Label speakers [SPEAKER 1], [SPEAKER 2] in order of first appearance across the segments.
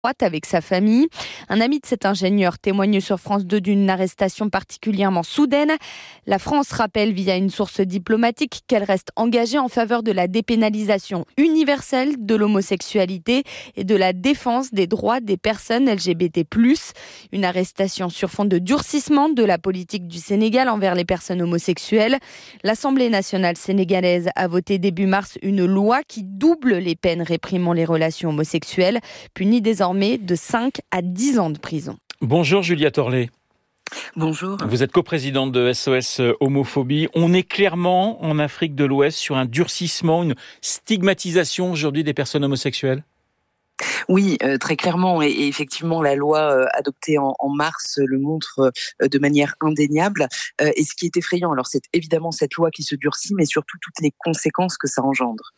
[SPEAKER 1] avec sa famille. Un ami de cet ingénieur témoigne sur France 2 d'une arrestation particulièrement soudaine. La France rappelle via une source diplomatique qu'elle reste engagée en faveur de la dépénalisation universelle de l'homosexualité et de la défense des droits des personnes LGBT+. Une arrestation sur fond de durcissement de la politique du Sénégal envers les personnes homosexuelles. L'Assemblée nationale sénégalaise a voté début mars une loi qui double les peines réprimant les relations homosexuelles, punies désormais de 5 à 10 ans de prison.
[SPEAKER 2] Bonjour Julia Torlet.
[SPEAKER 3] Bonjour.
[SPEAKER 2] Vous êtes coprésidente de SOS Homophobie. On est clairement en Afrique de l'Ouest sur un durcissement, une stigmatisation aujourd'hui des personnes homosexuelles.
[SPEAKER 3] Oui, très clairement. Et effectivement, la loi adoptée en mars le montre de manière indéniable. Et ce qui est effrayant, alors c'est évidemment cette loi qui se durcit, mais surtout toutes les conséquences que ça engendre.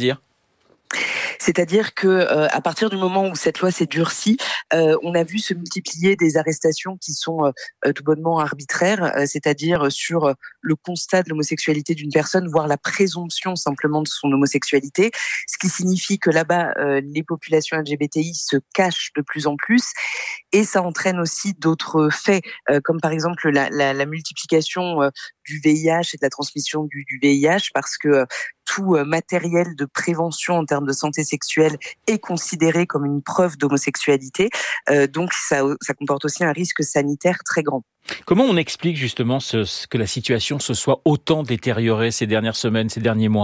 [SPEAKER 3] C'est-à-dire que à partir du moment où cette loi s'est durcie, on a vu se multiplier des arrestations qui sont tout bonnement arbitraires, c'est-à-dire sur le constat de l'homosexualité d'une personne, voire la présomption simplement de son homosexualité, ce qui signifie que là-bas, les populations LGBTI se cachent de plus en plus, et ça entraîne aussi d'autres faits, comme par exemple la multiplication du VIH et de la transmission du VIH, parce que tout matériel de prévention en termes de santé sexuelle est considéré comme une preuve d'homosexualité. Donc ça comporte aussi un risque sanitaire très grand.
[SPEAKER 2] Comment on explique justement que la situation se soit autant détériorée ces dernières semaines, ces derniers mois ?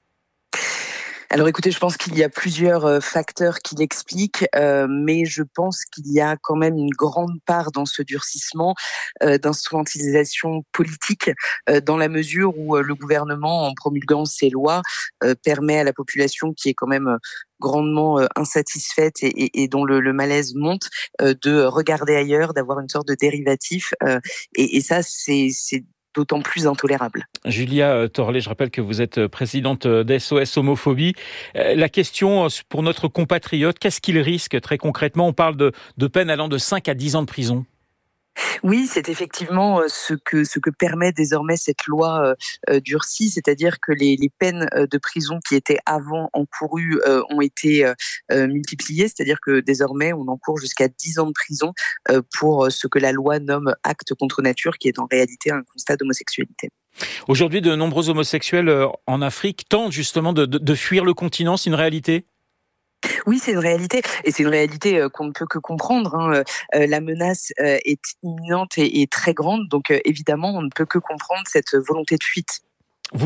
[SPEAKER 3] Alors écoutez, je pense qu'il y a plusieurs facteurs qui l'expliquent, mais je pense qu'il y a quand même une grande part dans ce durcissement d'instrumentalisation politique, dans la mesure où le gouvernement, en promulguant ces lois, permet à la population qui est quand même grandement insatisfaite et dont le malaise monte, de regarder ailleurs, d'avoir une sorte de dérivatif, et ça c'est d'autant plus intolérable.
[SPEAKER 2] Julia Torlet, je rappelle que vous êtes présidente d'SOS Homophobie. La question pour notre compatriote, qu'est-ce qu'il risque très concrètement ? On parle de peines allant de 5 à 10 ans de prison.
[SPEAKER 3] Oui, c'est effectivement ce que permet désormais cette loi durcie, c'est-à-dire que les peines de prison qui étaient avant encourues ont été multipliées, c'est-à-dire que désormais on encourt jusqu'à 10 ans de prison pour ce que la loi nomme acte contre nature, qui est en réalité un constat d'homosexualité.
[SPEAKER 2] Aujourd'hui, de nombreux homosexuels en Afrique tentent justement de fuir le continent, c'est une réalité ?
[SPEAKER 3] Oui, c'est une réalité, et c'est une réalité qu'on ne peut que comprendre. La menace est imminente et très grande, donc évidemment, on ne peut que comprendre cette volonté de fuite.
[SPEAKER 2] Vous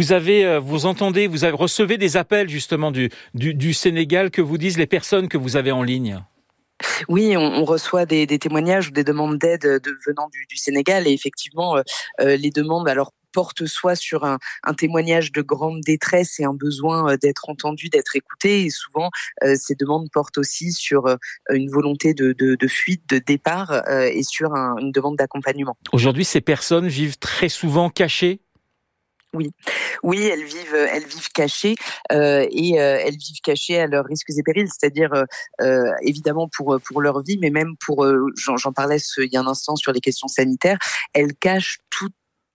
[SPEAKER 2] recevez des appels justement du Sénégal, que vous disent les personnes que vous avez en ligne ?
[SPEAKER 3] Oui, on reçoit des témoignages ou des demandes d'aide venant du Sénégal, et effectivement, les demandes portent soit sur un témoignage de grande détresse et un besoin d'être entendu, d'être écouté, et souvent ces demandes portent aussi sur une volonté de fuite, de départ, et sur une demande d'accompagnement.
[SPEAKER 2] Aujourd'hui, ces personnes vivent très souvent cachées ?
[SPEAKER 3] Oui, elles vivent cachées, et elles vivent cachées à leurs risques et périls, c'est-à-dire évidemment pour leur vie, mais même pour, j'en parlais il y a un instant sur les questions sanitaires, elles cachent tout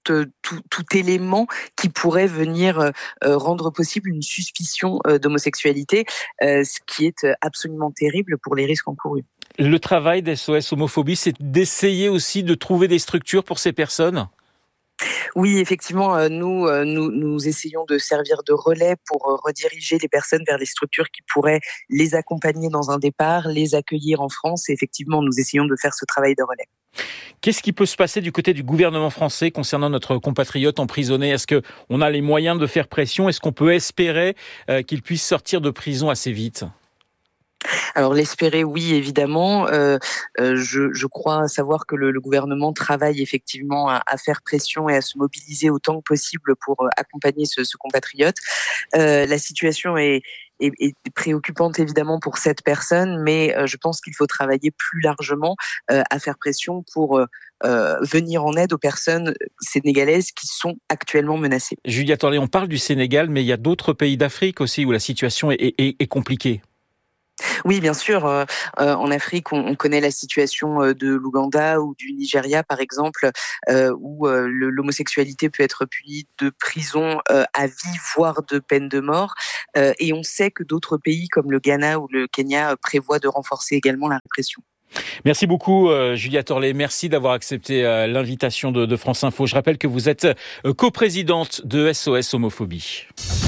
[SPEAKER 3] élément qui pourrait venir rendre possible une suspicion d'homosexualité, ce qui est absolument terrible pour les risques encourus.
[SPEAKER 2] Le travail d'SOS Homophobie, c'est d'essayer aussi de trouver des structures pour ces personnes ?
[SPEAKER 3] Oui, effectivement, nous essayons de servir de relais pour rediriger les personnes vers les structures qui pourraient les accompagner dans un départ, les accueillir en France, et effectivement, nous essayons de faire ce travail de relais.
[SPEAKER 2] Qu'est-ce qui peut se passer du côté du gouvernement français concernant notre compatriote emprisonné ? Est-ce qu'on a les moyens de faire pression ? Est-ce qu'on peut espérer qu'il puisse sortir de prison assez vite ?
[SPEAKER 3] Alors l'espérer, oui, évidemment. Je crois savoir que le gouvernement travaille effectivement à faire pression et à se mobiliser autant que possible pour accompagner ce compatriote. La situation est préoccupante évidemment pour cette personne, mais je pense qu'il faut travailler plus largement à faire pression pour venir en aide aux personnes sénégalaises qui sont actuellement menacées.
[SPEAKER 2] Julia Torlet, on parle du Sénégal, mais il y a d'autres pays d'Afrique aussi où la situation est compliquée.
[SPEAKER 3] Oui, bien sûr. En Afrique, on connaît la situation de l'Ouganda ou du Nigeria, par exemple, où l'homosexualité peut être punie de prison à vie, voire de peine de mort. Et on sait que d'autres pays, comme le Ghana ou le Kenya, prévoient de renforcer également la répression.
[SPEAKER 2] Merci beaucoup, Julia Torlet. Merci d'avoir accepté l'invitation de France Info. Je rappelle que vous êtes coprésidente de SOS Homophobie.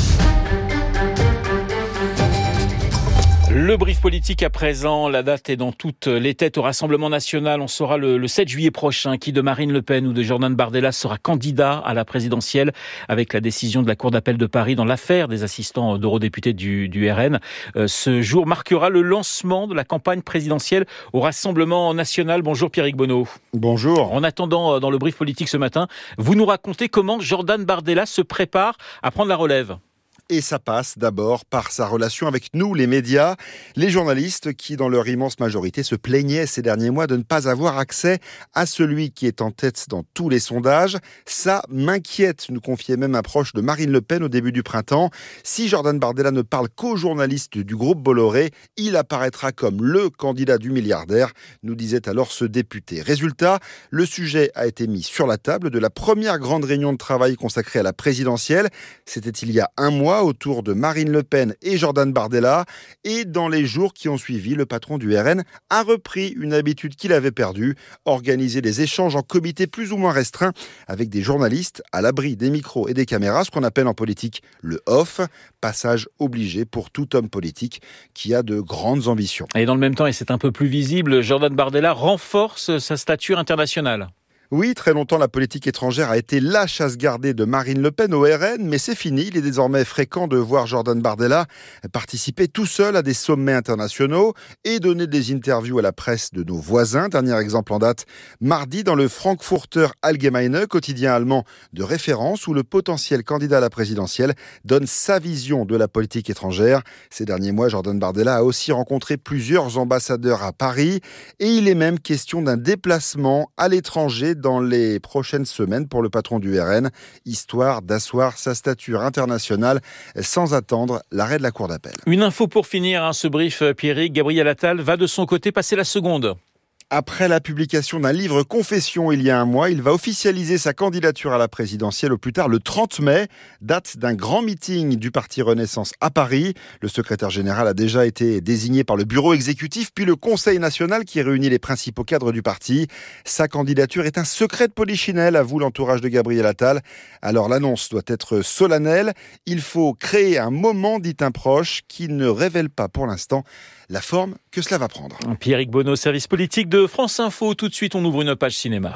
[SPEAKER 2] Le brief politique à présent, la date est dans toutes les têtes au Rassemblement national. On saura le 7 juillet prochain qui de Marine Le Pen ou de Jordan Bardella sera candidat à la présidentielle avec la décision de la Cour d'appel de Paris dans l'affaire des assistants d'eurodéputés du RN. Ce jour marquera le lancement de la campagne présidentielle au Rassemblement national. Bonjour Pierrick Bonneau.
[SPEAKER 4] Bonjour.
[SPEAKER 2] En attendant, dans le brief politique ce matin, vous nous racontez comment Jordan Bardella se prépare à prendre la relève.
[SPEAKER 4] Et ça passe d'abord par sa relation avec nous, les médias, les journalistes qui, dans leur immense majorité, se plaignaient ces derniers mois de ne pas avoir accès à celui qui est en tête dans tous les sondages. Ça m'inquiète, nous confiait même un proche de Marine Le Pen au début du printemps. Si Jordan Bardella ne parle qu'aux journalistes du groupe Bolloré, il apparaîtra comme le candidat du milliardaire, nous disait alors ce député. Résultat, le sujet a été mis sur la table de la première grande réunion de travail consacrée à la présidentielle. C'était il y a un mois, autour de Marine Le Pen et Jordan Bardella. Et dans les jours qui ont suivi, le patron du RN a repris une habitude qu'il avait perdue, organiser des échanges en comité plus ou moins restreints avec des journalistes à l'abri des micros et des caméras, ce qu'on appelle en politique le off, passage obligé pour tout homme politique qui a de grandes ambitions.
[SPEAKER 2] Et dans le même temps, et c'est un peu plus visible, Jordan Bardella renforce sa stature internationale.
[SPEAKER 4] Oui, très longtemps, la politique étrangère a été la chasse gardée de Marine Le Pen au RN, mais c'est fini. Il est désormais fréquent de voir Jordan Bardella participer tout seul à des sommets internationaux et donner des interviews à la presse de nos voisins. Dernier exemple en date, mardi dans le Frankfurter Allgemeine, quotidien allemand de référence, où le potentiel candidat à la présidentielle donne sa vision de la politique étrangère. Ces derniers mois, Jordan Bardella a aussi rencontré plusieurs ambassadeurs à Paris et il est même question d'un déplacement à l'étranger dans les prochaines semaines pour le patron du RN, histoire d'asseoir sa stature internationale sans attendre l'arrêt de la Cour d'appel.
[SPEAKER 2] Une info pour finir, ce brief, Pierrick. Gabriel Attal va de son côté passer la seconde.
[SPEAKER 4] Après la publication d'un livre Confession il y a un mois, il va officialiser sa candidature à la présidentielle au plus tard le 30 mai, date d'un grand meeting du Parti Renaissance à Paris. Le secrétaire général a déjà été désigné par le bureau exécutif, puis le Conseil national qui réunit les principaux cadres du parti. Sa candidature est un secret de polichinelle, avoue l'entourage de Gabriel Attal. Alors l'annonce doit être solennelle. Il faut créer un moment, dit un proche, qui ne révèle pas pour l'instant la forme que cela va prendre.
[SPEAKER 2] Pierrick Bonneau, service politique de France Info. Tout de suite, on ouvre une page cinéma.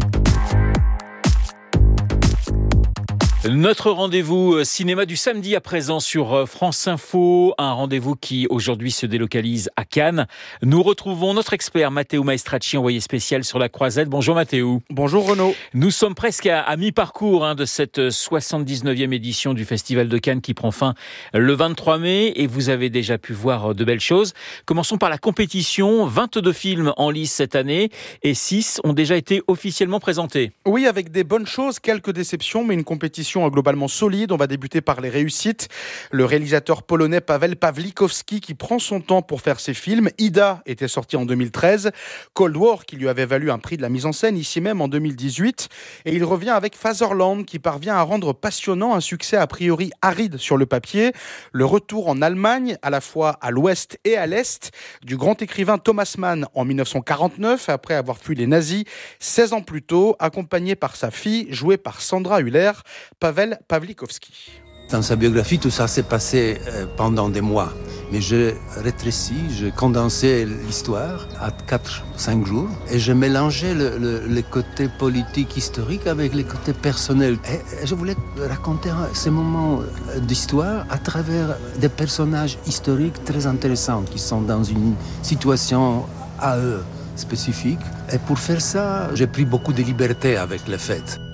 [SPEAKER 2] Notre rendez-vous cinéma du samedi à présent sur France Info, un rendez-vous qui aujourd'hui se délocalise à Cannes. Nous retrouvons notre expert Matteo Maestracci, envoyé spécial sur la Croisette. Bonjour Matteo.
[SPEAKER 5] Bonjour Renaud.
[SPEAKER 2] Nous sommes presque à mi-parcours de cette 79e édition du Festival de Cannes qui prend fin le 23 mai et vous avez déjà pu voir de belles choses. Commençons par la compétition, 22 films en lice cette année et 6 ont déjà été officiellement présentés.
[SPEAKER 5] Oui, avec des bonnes choses, quelques déceptions, mais une compétition globalement solide. On va débuter par les réussites. Le réalisateur polonais Paweł Pawlikowski qui prend son temps pour faire ses films. Ida était sorti en 2013. Cold War qui lui avait valu un prix de la mise en scène ici même en 2018. Et il revient avec Fatherland qui parvient à rendre passionnant un succès a priori aride sur le papier. Le retour en Allemagne, à la fois à l'ouest et à l'est, du grand écrivain Thomas Mann en 1949, après avoir fui les nazis 16 ans plus tôt, accompagné par sa fille, jouée par Sandra Hüller. Paweł Pawlikowski.
[SPEAKER 6] Dans sa biographie, tout ça s'est passé pendant des mois. Mais je rétrécis, je condensais l'histoire à 4-5 jours et je mélangeais le côté politique historique avec les côtés personnels. Et je voulais raconter ces moments d'histoire à travers des personnages historiques très intéressants qui sont dans une situation à eux spécifique. Et pour faire ça, j'ai pris beaucoup de liberté avec les faits.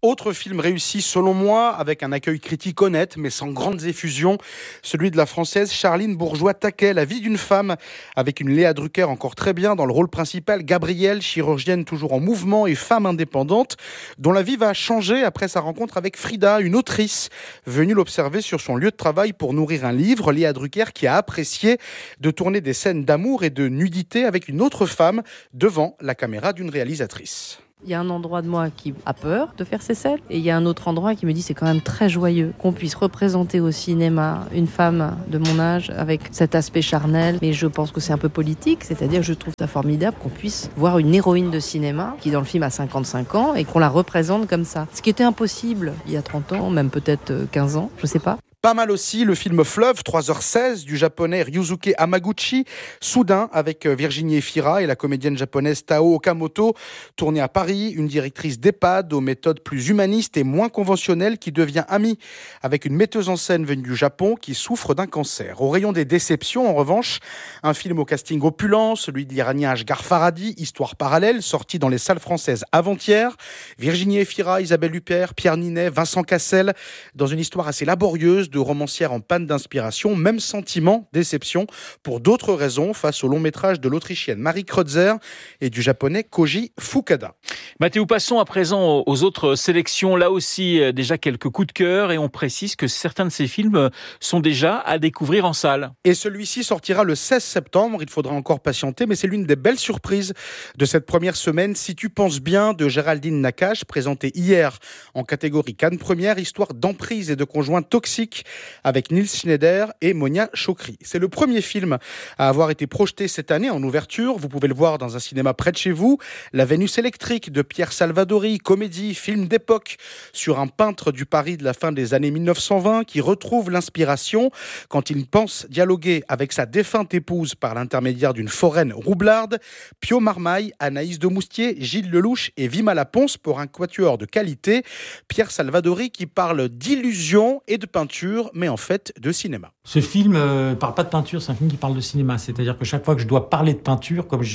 [SPEAKER 5] Autre film réussi selon moi, avec un accueil critique honnête mais sans grandes effusions, celui de la française Charline Bourgeois-Taquet, La vie d'une femme, avec une Léa Drucker encore très bien dans le rôle principal, Gabrielle, chirurgienne toujours en mouvement et femme indépendante, dont la vie va changer après sa rencontre avec Frida, une autrice venue l'observer sur son lieu de travail pour nourrir un livre. Léa Drucker qui a apprécié de tourner des scènes d'amour et de nudité avec une autre femme devant la caméra d'une réalisatrice.
[SPEAKER 7] Il y a un endroit de moi qui a peur de faire ces scènes et il y a un autre endroit qui me dit c'est quand même très joyeux qu'on puisse représenter au cinéma une femme de mon âge avec cet aspect charnel. Mais je pense que c'est un peu politique, c'est-à-dire que je trouve ça formidable qu'on puisse voir une héroïne de cinéma qui dans le film a 55 ans et qu'on la représente comme ça. Ce qui était impossible il y a 30 ans, même peut-être 15 ans, je sais pas.
[SPEAKER 5] Pas mal aussi le film Fleuve, 3h16, du japonais Ryusuke Hamaguchi, Soudain, avec Virginie Efira et la comédienne japonaise Tao Okamoto, tourné à Paris, une directrice d'EHPAD aux méthodes plus humanistes et moins conventionnelles qui devient amie avec une metteuse en scène venue du Japon qui souffre d'un cancer. Au rayon des déceptions, en revanche, un film au casting opulent, celui de l'Iranien Ashghar Farhadi, Histoire parallèle, sorti dans les salles françaises avant-hier. Virginie Efira, Isabelle Huppert, Pierre Ninet, Vincent Cassel, dans une histoire assez laborieuse de romancière en panne d'inspiration, même sentiment, déception, pour d'autres raisons, face au long métrage de l'Autrichienne Marie Kreutzer et du Japonais Koji Fukada.
[SPEAKER 2] Mathéo, passons à présent aux autres sélections. Là aussi, déjà quelques coups de cœur et on précise que certains de ces films sont déjà à découvrir en salle.
[SPEAKER 5] Et celui-ci sortira le 16 septembre, il faudra encore patienter, mais c'est l'une des belles surprises de cette première semaine. Si tu penses bien, de Géraldine Nakache, présentée hier en catégorie Cannes Première, histoire d'emprise et de conjoints toxiques avec Nils Schneider et Monia Chokri. C'est le premier film à avoir été projeté cette année en ouverture. Vous pouvez le voir dans un cinéma près de chez vous. La Vénus électrique de Pierre Salvadori, comédie, film d'époque sur un peintre du Paris de la fin des années 1920 qui retrouve l'inspiration quand il pense dialoguer avec sa défunte épouse par l'intermédiaire d'une foraine roublarde. Pio Marmaille, Anaïs de Moustier, Gilles Lelouch et Vima Laponce pour un quatuor de qualité. Pierre Salvadori qui parle d'illusion et de peinture, mais en fait de cinéma.
[SPEAKER 8] Ce film parle pas de peinture, c'est un film qui parle de cinéma. C'est-à-dire que chaque fois que je dois parler de peinture, comme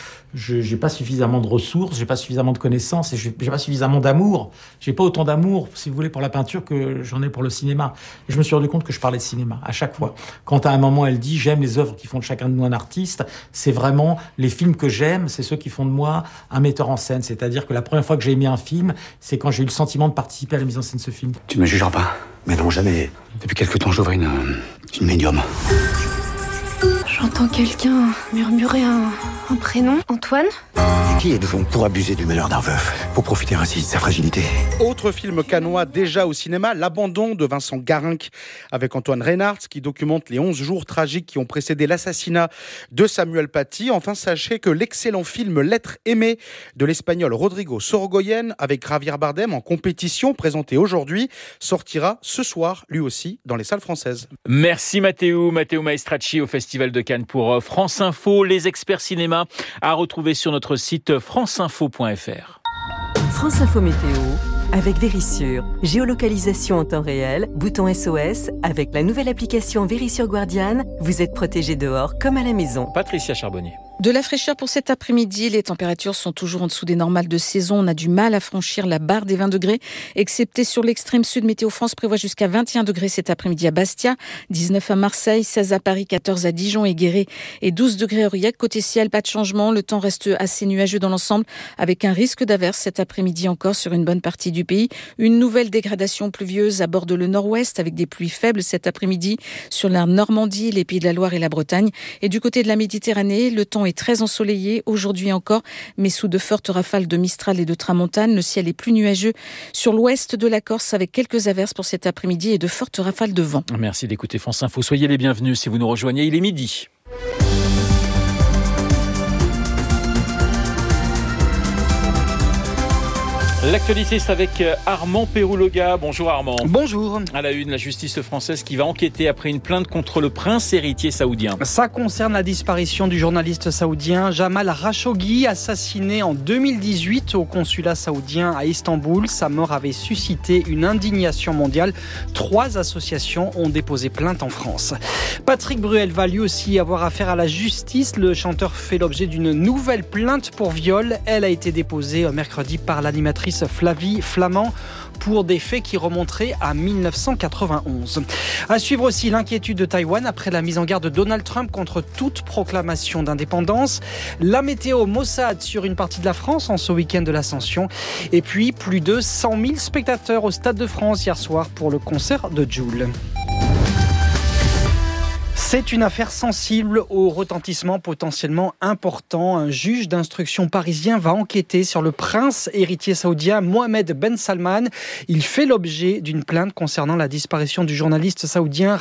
[SPEAKER 8] j'ai pas suffisamment de ressources, j'ai pas suffisamment de connaissances et j'ai pas suffisamment d'amour. J'ai pas autant d'amour, si vous voulez, pour la peinture que j'en ai pour le cinéma. Et je me suis rendu compte que je parlais de cinéma à chaque fois. Quand à un moment elle dit j'aime les œuvres qui font de chacun de nous un artiste, c'est vraiment les films que j'aime, c'est ceux qui font de moi un metteur en scène. C'est-à-dire que la première fois que j'ai aimé un film, c'est quand j'ai eu le sentiment de participer à la mise en scène de ce film.
[SPEAKER 9] Tu ne me jugeras pas. Mais non, jamais. Depuis quelque temps, j'ouvre une médium.
[SPEAKER 10] J'entends quelqu'un murmurer un prénom. Antoine ?
[SPEAKER 9] Qui êtes-vous pour abuser du malheur d'un veuf, pour profiter ainsi de sa fragilité?
[SPEAKER 5] Autre film cannois déjà au cinéma, L'Abandon de Vincent Garinck avec Antoine Reinhardt qui documente les 11 jours tragiques qui ont précédé l'assassinat de Samuel Paty. Enfin, sachez que l'excellent film L'être aimé de l'espagnol Rodrigo Sorogoyen avec Javier Bardem en compétition, présenté aujourd'hui, sortira ce soir lui aussi dans les salles françaises.
[SPEAKER 2] Merci Matteo Maestracci au Festival de Cannes pour France Info. Les experts cinéma à retrouver sur notre site franceinfo.fr.
[SPEAKER 11] France Info Météo avec Vérissure. Géolocalisation en temps réel, bouton SOS. Avec la nouvelle application Vérissure Guardian, vous êtes protégé dehors comme à la maison.
[SPEAKER 2] Patricia Charbonnier.
[SPEAKER 12] De la fraîcheur pour cet après-midi. Les températures sont toujours en dessous des normales de saison. On a du mal à franchir la barre des 20 degrés, excepté sur l'extrême sud. Météo France prévoit jusqu'à 21 degrés cet après-midi à Bastia, 19 à Marseille, 16 à Paris, 14 à Dijon et Guéret et 12 degrés à Aurillac. Côté ciel, pas de changement. Le temps reste assez nuageux dans l'ensemble avec un risque d'averse cet après-midi encore sur une bonne partie du pays. Une nouvelle dégradation pluvieuse aborde le nord-ouest avec des pluies faibles cet après-midi sur la Normandie, les Pays de la Loire et la Bretagne. Et du côté de la Méditerranée, le temps est très ensoleillé aujourd'hui encore, mais sous de fortes rafales de Mistral et de Tramontane. Le ciel est plus nuageux sur l'ouest de la Corse avec quelques averses pour cet après-midi et de fortes rafales de vent.
[SPEAKER 2] Merci d'écouter France Info. Soyez les bienvenus si vous nous rejoignez. Il est midi. L'actualité, c'est avec Armand Pérouloga. Bonjour Armand.
[SPEAKER 13] Bonjour.
[SPEAKER 2] À la une, la justice française qui va enquêter après une plainte contre le prince héritier saoudien.
[SPEAKER 13] Ça concerne la disparition du journaliste saoudien Jamal Khashoggi, assassiné en 2018 au consulat saoudien à Istanbul. Sa mort avait suscité une indignation mondiale. 3 associations ont déposé plainte en France. Patrick Bruel va lui aussi avoir affaire à la justice. Le chanteur fait l'objet d'une nouvelle plainte pour viol. Elle a été déposée mercredi par l'animatrice Flavie Flamand. pour des faits qui remonteraient à 1991. À suivre aussi l'inquiétude de Taïwan après la mise en garde de Donald Trump contre toute proclamation d'indépendance. La météo maussade sur une partie de la France en ce week-end de l'Ascension. Et puis plus de 100 000 spectateurs au Stade de France hier soir pour le concert de Jul. C'est une affaire sensible au retentissement potentiellement important. Un juge d'instruction parisien va enquêter sur le prince héritier saoudien Mohammed Ben Salman. Il fait l'objet d'une plainte concernant la disparition du journaliste saoudien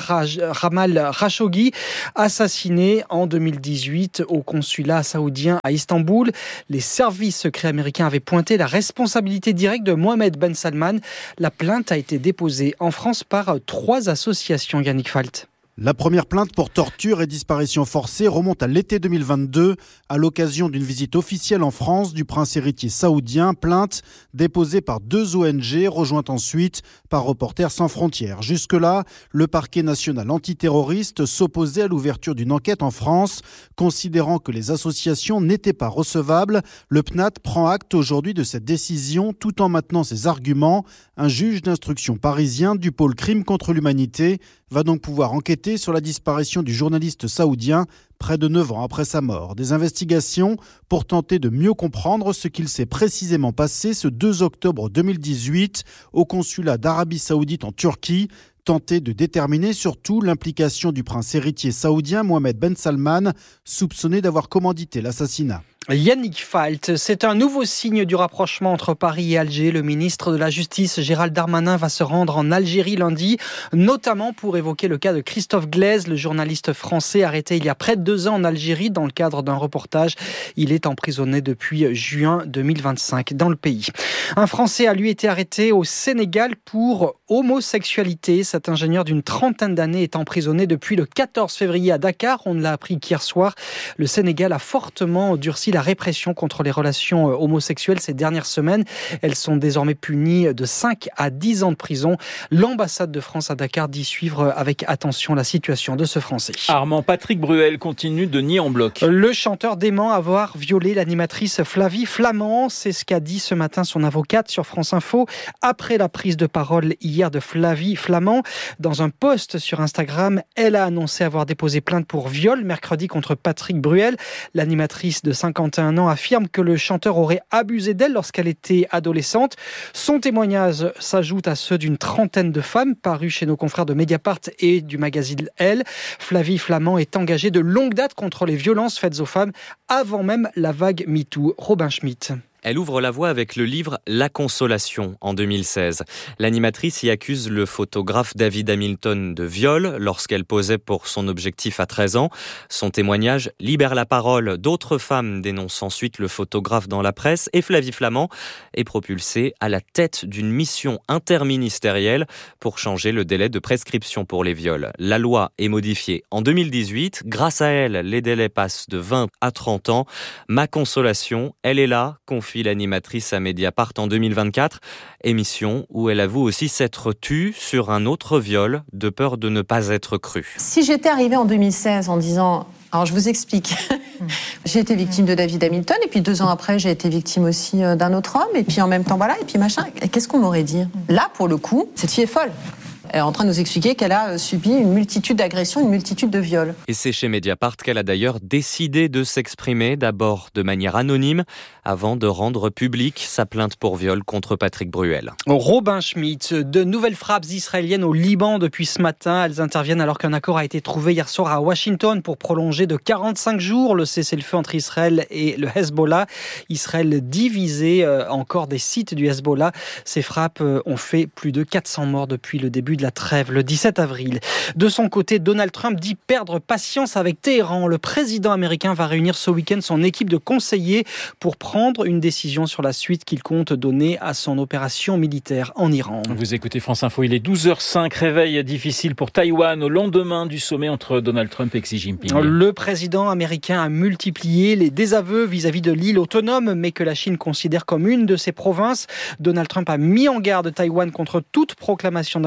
[SPEAKER 13] Jamal Khashoggi, assassiné en 2018 au consulat saoudien à Istanbul. Les services secrets américains avaient pointé la responsabilité directe de Mohammed Ben Salman. La plainte a été déposée en France par 3 associations. Yannick Falt.
[SPEAKER 14] La première plainte pour torture et disparition forcée remonte à l'été 2022 à l'occasion d'une visite officielle en France du prince héritier saoudien. Plainte déposée par 2 ONG, rejointe ensuite par Reporters sans frontières. Jusque-là, le parquet national antiterroriste s'opposait à l'ouverture d'une enquête en France, considérant que les associations n'étaient pas recevables. Le PNAT prend acte aujourd'hui de cette décision tout en maintenant ses arguments. Un juge d'instruction parisien du pôle crime contre l'humanité va donc pouvoir enquêter sur la disparition du journaliste saoudien près de 9 ans après sa mort. Des investigations pour tenter de mieux comprendre ce qu'il s'est précisément passé ce 2 octobre 2018 au consulat d'Arabie Saoudite en Turquie. Tenter de déterminer surtout l'implication du prince héritier saoudien Mohammed Ben Salman, soupçonné d'avoir commandité l'assassinat.
[SPEAKER 13] Yannick Falt, c'est un nouveau signe du rapprochement entre Paris et Alger. Le ministre de la Justice, Gérald Darmanin, va se rendre en Algérie lundi, notamment pour évoquer le cas de Christophe Glaise, le journaliste français arrêté il y a près de 2 ans en Algérie dans le cadre d'un reportage. Il est emprisonné depuis juin 2025 dans le pays. Un Français a lui été arrêté au Sénégal pour homosexualité. Cet ingénieur d'une 30aine d'années est emprisonné depuis le 14 février à Dakar. On l'a appris qu'hier soir. Le Sénégal a fortement durci la répression contre les relations homosexuelles ces dernières semaines. Elles sont désormais punies de 5 à 10 ans de prison. L'ambassade de France à Dakar dit suivre avec attention la situation de ce Français.
[SPEAKER 2] Armand, Patrick Bruel continue de nier en bloc.
[SPEAKER 13] Le chanteur dément avoir violé l'animatrice Flavie Flament. C'est ce qu'a dit ce matin son avocate sur France Info après la prise de parole hier de Flavie Flament. Dans un post sur Instagram, elle a annoncé avoir déposé plainte pour viol mercredi contre Patrick Bruel. L'animatrice de 51 ans affirme que le chanteur aurait abusé d'elle lorsqu'elle était adolescente. Son témoignage s'ajoute à ceux d'une 30aine de femmes parus chez nos confrères de Mediapart et du magazine Elle. Flavie Flament est engagée de longue date contre les violences faites aux femmes avant même la vague MeToo. Robin Schmitt.
[SPEAKER 15] Elle ouvre la voie avec le livre La Consolation en 2016. L'animatrice y accuse le photographe David Hamilton de viol lorsqu'elle posait pour son objectif à 13 ans. Son témoignage libère la parole. D'autres femmes dénoncent ensuite le photographe dans la presse et Flavie Flament est propulsée à la tête d'une mission interministérielle pour changer le délai de prescription pour les viols. La loi est modifiée en 2018. Grâce à elle, les délais passent de 20 à 30 ans. Ma consolation, elle est là, confie l'animatrice à Mediapart en 2024, émission où elle avoue aussi s'être tue sur un autre viol de peur de ne pas être crue.
[SPEAKER 16] Si j'étais arrivée en 2016 en disant, alors je vous explique, j'ai été victime de David Hamilton et puis 2 ans après j'ai été victime aussi d'un autre homme et puis en même temps voilà et puis machin, qu'est-ce qu'on m'aurait dit ? Là pour le coup, cette fille est folle. Elle est en train de nous expliquer qu'elle a subi une multitude d'agressions, une multitude de viols.
[SPEAKER 15] Et c'est chez Mediapart qu'elle a d'ailleurs décidé de s'exprimer, d'abord de manière anonyme, avant de rendre publique sa plainte pour viol contre Patrick Bruel.
[SPEAKER 13] Robin Schmitt, de nouvelles frappes israéliennes au Liban depuis ce matin. Elles interviennent alors qu'un accord a été trouvé hier soir à Washington pour prolonger de 45 jours le cessez-le-feu entre Israël et le Hezbollah. Israël divisé encore des sites du Hezbollah. Ces frappes ont fait plus de 400 morts depuis le début de la trêve, le 17 avril. De son côté, Donald Trump dit perdre patience avec Téhéran. Le président américain va réunir ce week-end son équipe de conseillers pour prendre une décision sur la suite qu'il compte donner à son opération militaire en Iran.
[SPEAKER 2] Vous écoutez France Info, il est 12h05, réveil difficile pour Taïwan au lendemain du sommet entre Donald Trump et Xi Jinping.
[SPEAKER 13] Le président américain a multiplié les désaveux vis-à-vis de l'île autonome, mais que la Chine considère comme une de ses provinces. Donald Trump a mis en garde Taïwan contre toute proclamation d'indépendance.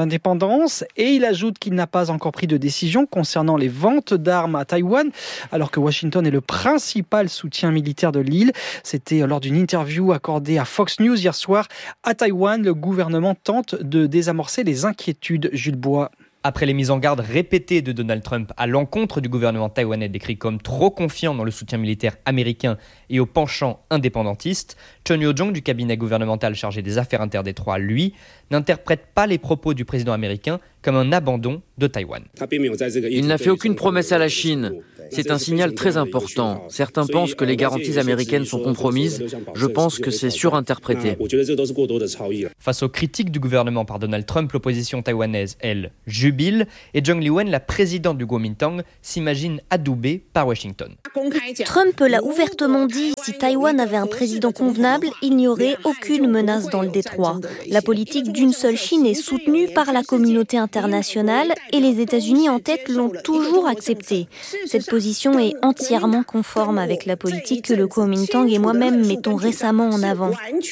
[SPEAKER 13] indépendance. Et il ajoute qu'il n'a pas encore pris de décision concernant les ventes d'armes à Taïwan, alors que Washington est le principal soutien militaire de l'île. C'était lors d'une interview accordée à Fox News hier soir. À Taïwan, le gouvernement tente de désamorcer les inquiétudes. Jules Bois.
[SPEAKER 17] Après les mises en garde répétées de Donald Trump à l'encontre du gouvernement taïwanais décrit comme trop confiant dans le soutien militaire américain et au penchant indépendantiste, Chun Yo-jong du cabinet gouvernemental chargé des affaires interdétroits, lui, n'interprète pas les propos du président américain comme un abandon de Taïwan.
[SPEAKER 18] Il n'a fait aucune promesse à la Chine. C'est un signal très important. Certains pensent que les garanties américaines sont compromises. Je pense que c'est surinterprété.
[SPEAKER 17] Face aux critiques du gouvernement par Donald Trump, l'opposition taïwanaise, elle, jubile. Et Zhang Liwen, la présidente du Kuomintang, s'imagine adoubée par Washington.
[SPEAKER 19] Trump l'a ouvertement dit, si Taïwan avait un président convenable, il n'y aurait aucune menace dans le détroit. La politique d'une seule Chine est soutenue par la communauté internationale et les États-Unis en tête l'ont toujours acceptée. Cette position est entièrement conforme avec la politique que le Kuomintang et moi-même mettons récemment en avant.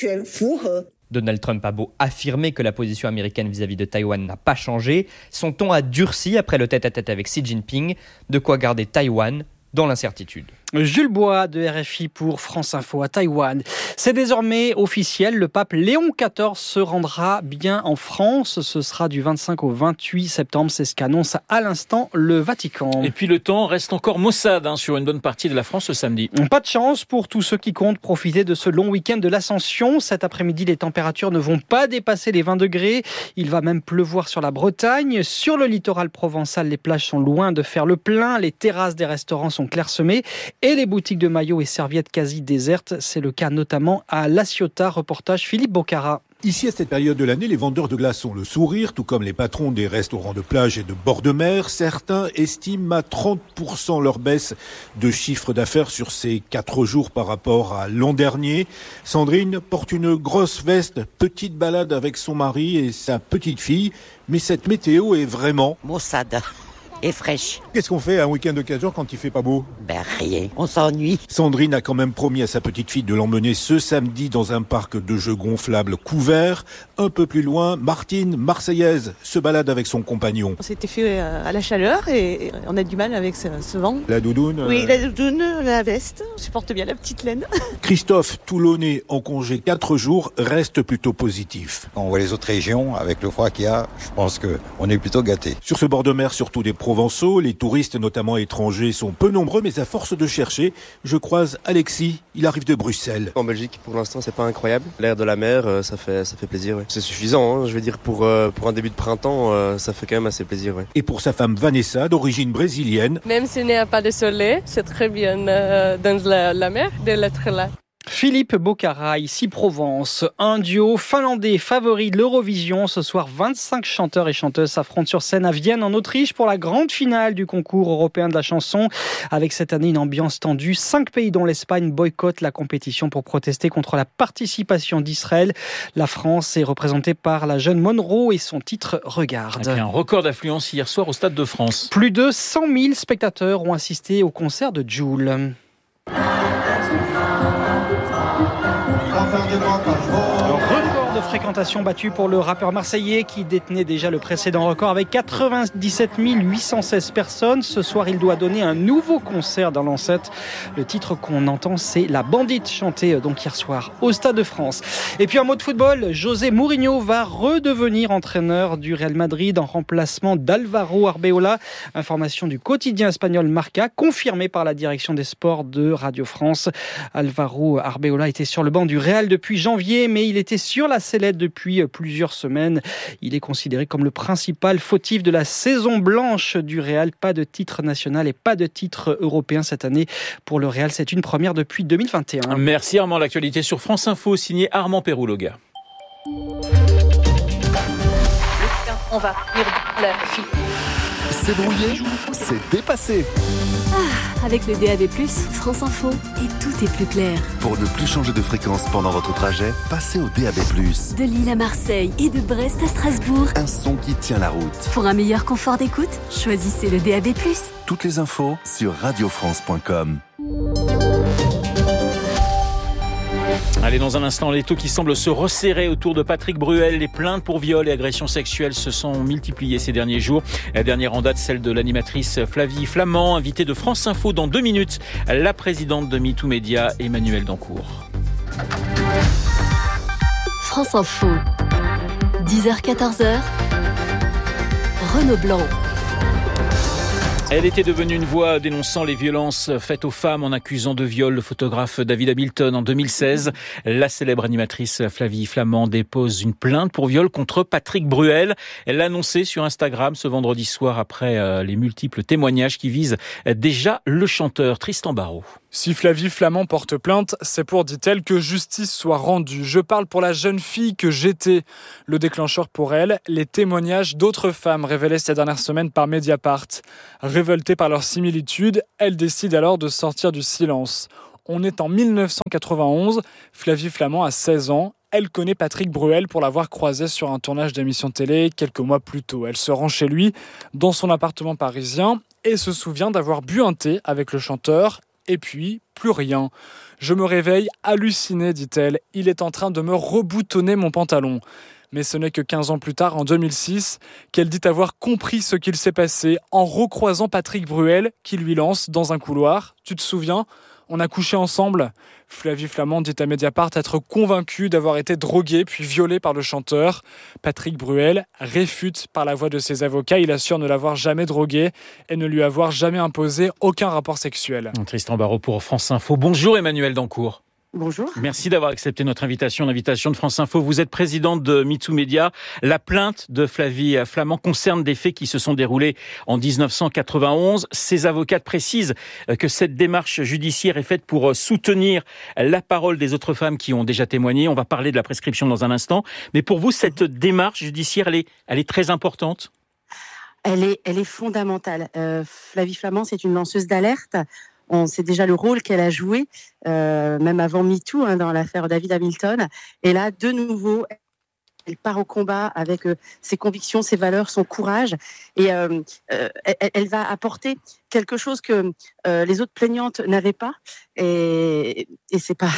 [SPEAKER 17] Donald Trump a beau affirmer que la position américaine vis-à-vis de Taïwan n'a pas changé, son ton a durci après le tête-à-tête avec Xi Jinping, de quoi garder Taïwan dans l'incertitude.
[SPEAKER 13] Jules Bois de RFI pour France Info à Taïwan. C'est désormais officiel, le pape Léon XIV se rendra bien en France. Ce sera du 25 au 28 septembre, c'est ce qu'annonce à l'instant le Vatican.
[SPEAKER 2] Et puis le temps reste encore maussade sur une bonne partie de la France ce samedi.
[SPEAKER 13] Pas de chance pour tous ceux qui comptent profiter de ce long week-end de l'Ascension. Cet après-midi, les températures ne vont pas dépasser les 20 degrés. Il va même pleuvoir sur la Bretagne. Sur le littoral provençal, les plages sont loin de faire le plein. Les terrasses des restaurants sont clairsemées et les boutiques de maillots et serviettes quasi désertes. C'est le cas notamment à La Ciotat. Reportage Philippe Bocara.
[SPEAKER 20] Ici, à cette période de l'année, les vendeurs de glace ont le sourire, tout comme les patrons des restaurants de plage et de bord de mer. Certains estiment à 30% leur baisse de chiffre d'affaires sur ces 4 jours par rapport à l'an dernier. Sandrine porte une grosse veste, petite balade avec son mari et sa petite fille. Mais cette météo est vraiment
[SPEAKER 21] maussade et fraîche.
[SPEAKER 20] Qu'est-ce qu'on fait un week-end de 4 jours quand il fait pas beau ?
[SPEAKER 21] Rien, on s'ennuie.
[SPEAKER 20] Sandrine a quand même promis à sa petite fille de l'emmener ce samedi dans un parc de jeux gonflables couvert. Un peu plus loin, Martine, marseillaise, se balade avec son compagnon.
[SPEAKER 22] On s'était fait à la chaleur et on a du mal avec ce vent.
[SPEAKER 20] La doudoune
[SPEAKER 22] Oui, la doudoune, la veste. On supporte bien la petite laine.
[SPEAKER 20] Christophe, toulonnais en congé 4 jours, reste plutôt positif.
[SPEAKER 23] Quand on voit les autres régions, avec le froid qu'il y a, je pense qu'on est plutôt gâtés.
[SPEAKER 20] Sur ce bord de mer, surtout des provençaux, les touristes, notamment étrangers, sont peu nombreux, mais à force de chercher, je croise Alexis, il arrive de Bruxelles.
[SPEAKER 24] En Belgique, pour l'instant, c'est pas incroyable. L'air de la mer, ça fait plaisir. Ouais. C'est suffisant, je veux dire, pour un début de printemps, ça fait quand même assez plaisir. Ouais.
[SPEAKER 20] Et pour sa femme Vanessa, d'origine brésilienne.
[SPEAKER 25] Même s'il n'y a pas de soleil, c'est très bien dans la mer d'être là.
[SPEAKER 13] Philippe Bocara, ici Provence. Un duo finlandais favori de l'Eurovision. Ce soir, 25 chanteurs et chanteuses s'affrontent sur scène à Vienne, en Autriche, pour la grande finale du concours européen de la chanson. Avec cette année une ambiance tendue. 5 pays, dont l'Espagne, boycottent la compétition pour protester contre la participation d'Israël. La France est représentée par la jeune Monroe et son titre Regarde.
[SPEAKER 2] Avec un record d'affluence hier soir au Stade de France.
[SPEAKER 13] Plus de 100 000 spectateurs ont assisté au concert de Jul. Record de fréquentation battu pour le rappeur marseillais qui détenait déjà le précédent record avec 97 816 personnes. Ce soir, il doit donner un nouveau concert dans l'enceinte. Le titre qu'on entend, c'est La Bandite, chanté donc hier soir au Stade de France. Et puis un mot de football, José Mourinho va redevenir entraîneur du Real Madrid en remplacement d'Alvaro Arbeloa. Information du quotidien espagnol Marca, confirmée par la direction des sports de Radio France. Alvaro Arbeloa était sur le banc du Real depuis janvier, mais il était sur la sellette depuis plusieurs semaines. Il est considéré comme le principal fautif de la saison blanche du Real. Pas de titre national et pas de titre européen cette année pour le Real. C'est une première depuis 2021.
[SPEAKER 2] Merci Armand. L'actualité sur France Info, signé Armand Pérouloga.
[SPEAKER 26] On va venir la fille.
[SPEAKER 27] C'est brouillé, c'est dépassé.
[SPEAKER 28] Avec le DAB+, France Info, et tout est plus clair.
[SPEAKER 27] Pour ne plus changer de fréquence pendant votre trajet, passez au DAB+.
[SPEAKER 28] De Lille à Marseille et de Brest à Strasbourg.
[SPEAKER 27] Un son qui tient la route.
[SPEAKER 28] Pour un meilleur confort d'écoute, choisissez le DAB+.
[SPEAKER 27] Toutes les infos sur radiofrance.com.
[SPEAKER 2] Allez, dans un instant, l'étau qui semble se resserrer autour de Patrick Bruel. Les plaintes pour viol et agressions sexuelles se sont multipliées ces derniers jours. La dernière en date, celle de l'animatrice Flavie Flament, invitée de France Info dans 2 minutes. La présidente de MeToo Média, Emmanuelle Dancourt.
[SPEAKER 28] France Info, 10h-14h, Renaud Blanc.
[SPEAKER 2] Elle était devenue une voix dénonçant les violences faites aux femmes en accusant de viol le photographe David Hamilton en 2016. La célèbre animatrice Flavie Flament dépose une plainte pour viol contre Patrick Bruel. Elle l'a annoncé sur Instagram ce vendredi soir après les multiples témoignages qui visent déjà le chanteur Tristan Barraud.
[SPEAKER 1] Si Flavie Flament porte plainte, c'est pour, dit-elle, que justice soit rendue. Je parle pour la jeune fille que j'étais. Le déclencheur pour elle, les témoignages d'autres femmes révélés ces dernières semaines par Mediapart. Révoltée par leur similitude, elle décide alors de sortir du silence. On est en 1991, Flavie Flament a 16 ans. Elle connaît Patrick Bruel pour l'avoir croisé sur un tournage d'émission télé quelques mois plus tôt. Elle se rend chez lui, dans son appartement parisien, et se souvient d'avoir bu un thé avec le chanteur. Et puis, plus rien. Je me réveille hallucinée, dit-elle. Il est en train de me reboutonner mon pantalon. Mais ce n'est que 15 ans plus tard, en 2006, qu'elle dit avoir compris ce qu'il s'est passé en recroisant Patrick Bruel qui lui lance dans un couloir. Tu te souviens ? On a couché ensemble. Flavie Flament dit à Mediapart être convaincue d'avoir été droguée puis violée par le chanteur. Patrick Bruel réfute par la voix de ses avocats. Il assure ne l'avoir jamais droguée et ne lui avoir jamais imposé aucun rapport sexuel.
[SPEAKER 2] Tristan Barraud pour France Info. Bonjour Emmanuelle Dancourt.
[SPEAKER 3] Bonjour.
[SPEAKER 2] Merci d'avoir accepté notre invitation, l'invitation de France Info. Vous êtes présidente de MeToo Média. La plainte de Flavie Flament concerne des faits qui se sont déroulés en 1991. Ses avocates précisent que cette démarche judiciaire est faite pour soutenir la parole des autres femmes qui ont déjà témoigné. On va parler de la prescription dans un instant. Mais pour vous, cette démarche judiciaire, elle est très importante ?
[SPEAKER 3] Elle est fondamentale. Flavie Flament, c'est une lanceuse d'alerte. On sait déjà le rôle qu'elle a joué, même avant MeToo, dans l'affaire David Hamilton. Et là, de nouveau, elle part au combat avec ses convictions, ses valeurs, son courage. Et elle va apporter quelque chose que les autres plaignantes n'avaient pas. Et c'est pas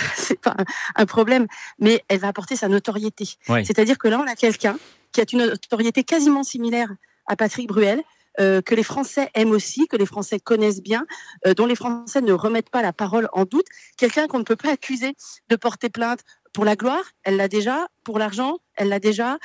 [SPEAKER 3] un problème, mais elle va apporter sa notoriété. Oui. C'est-à-dire que là, on a quelqu'un qui a une notoriété quasiment similaire à Patrick Bruel, que les Français aiment aussi, que les Français connaissent bien, dont les Français ne remettent pas la parole en doute. Quelqu'un qu'on ne peut pas accuser de porter plainte pour la gloire, elle l'a déjà, pour l'argent, elle l'a déjà,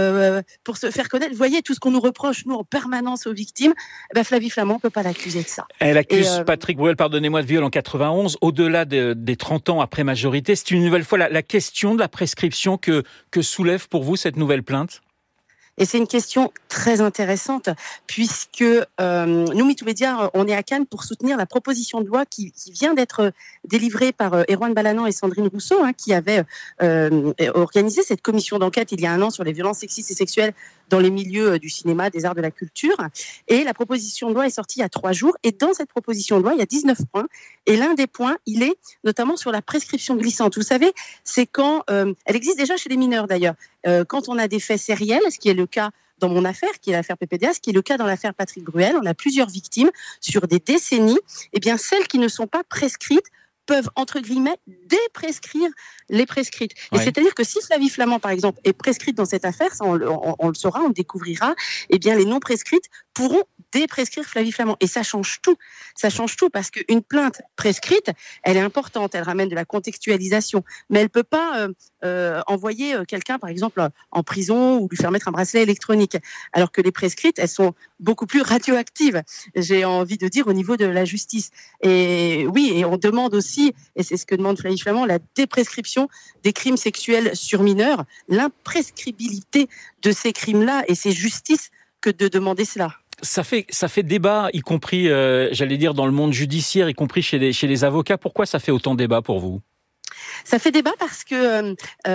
[SPEAKER 3] pour se faire connaître. Vous voyez, tout ce qu'on nous reproche, nous, en permanence aux victimes, Flavie Flament ne peut pas l'accuser de ça.
[SPEAKER 2] Elle accuse Patrick Bruel, pardonnez-moi, de viol en 91, au-delà des 30 ans après majorité. C'est une nouvelle fois la question de la prescription que soulève pour vous cette nouvelle plainte ?
[SPEAKER 3] Et c'est une question très intéressante puisque nous, MeToo Média, on est à Cannes pour soutenir la proposition de loi qui vient d'être délivrée par Erwan Balanan et Sandrine Rousseau, qui avaient organisé cette commission d'enquête il y a 1 an sur les violences sexistes et sexuelles dans les milieux du cinéma, des arts, de la culture. Et la proposition de loi est sortie il y a 3 jours. Et dans cette proposition de loi, il y a 19 points. Et l'un des points, il est notamment sur la prescription glissante. Vous savez, c'est quand, elle existe déjà chez les mineurs d'ailleurs, quand on a des faits sériels, ce qui est le cas dans mon affaire, qui est l'affaire PPDA, ce qui est le cas dans l'affaire Patrick Bruel, on a plusieurs victimes sur des décennies, et bien celles qui ne sont pas prescrites peuvent, entre guillemets, déprescrire les prescrites. Et c'est-à-dire que si Flavie Flament, par exemple, est prescrite dans cette affaire, ça on le saura, on le découvrira, eh bien les non prescrites pourront déprescrire Flavie Flament. Et ça change tout. Ça change tout parce qu'une plainte prescrite, elle est importante, elle ramène de la contextualisation, mais elle ne peut pas envoyer quelqu'un, par exemple, en prison ou lui faire mettre un bracelet électronique. Alors que les prescrites, elles sont beaucoup plus radioactives, j'ai envie de dire, au niveau de la justice. Et oui, et on demande aussi, et c'est ce que demande Flavie Flament, la déprescription des crimes sexuels sur mineurs, l'imprescriptibilité de ces crimes-là, et c'est justice que de demander cela.
[SPEAKER 2] Ça fait débat, y compris, j'allais dire, dans le monde judiciaire, y compris chez les avocats. Pourquoi ça fait autant débat pour vous ?
[SPEAKER 3] Ça fait débat parce que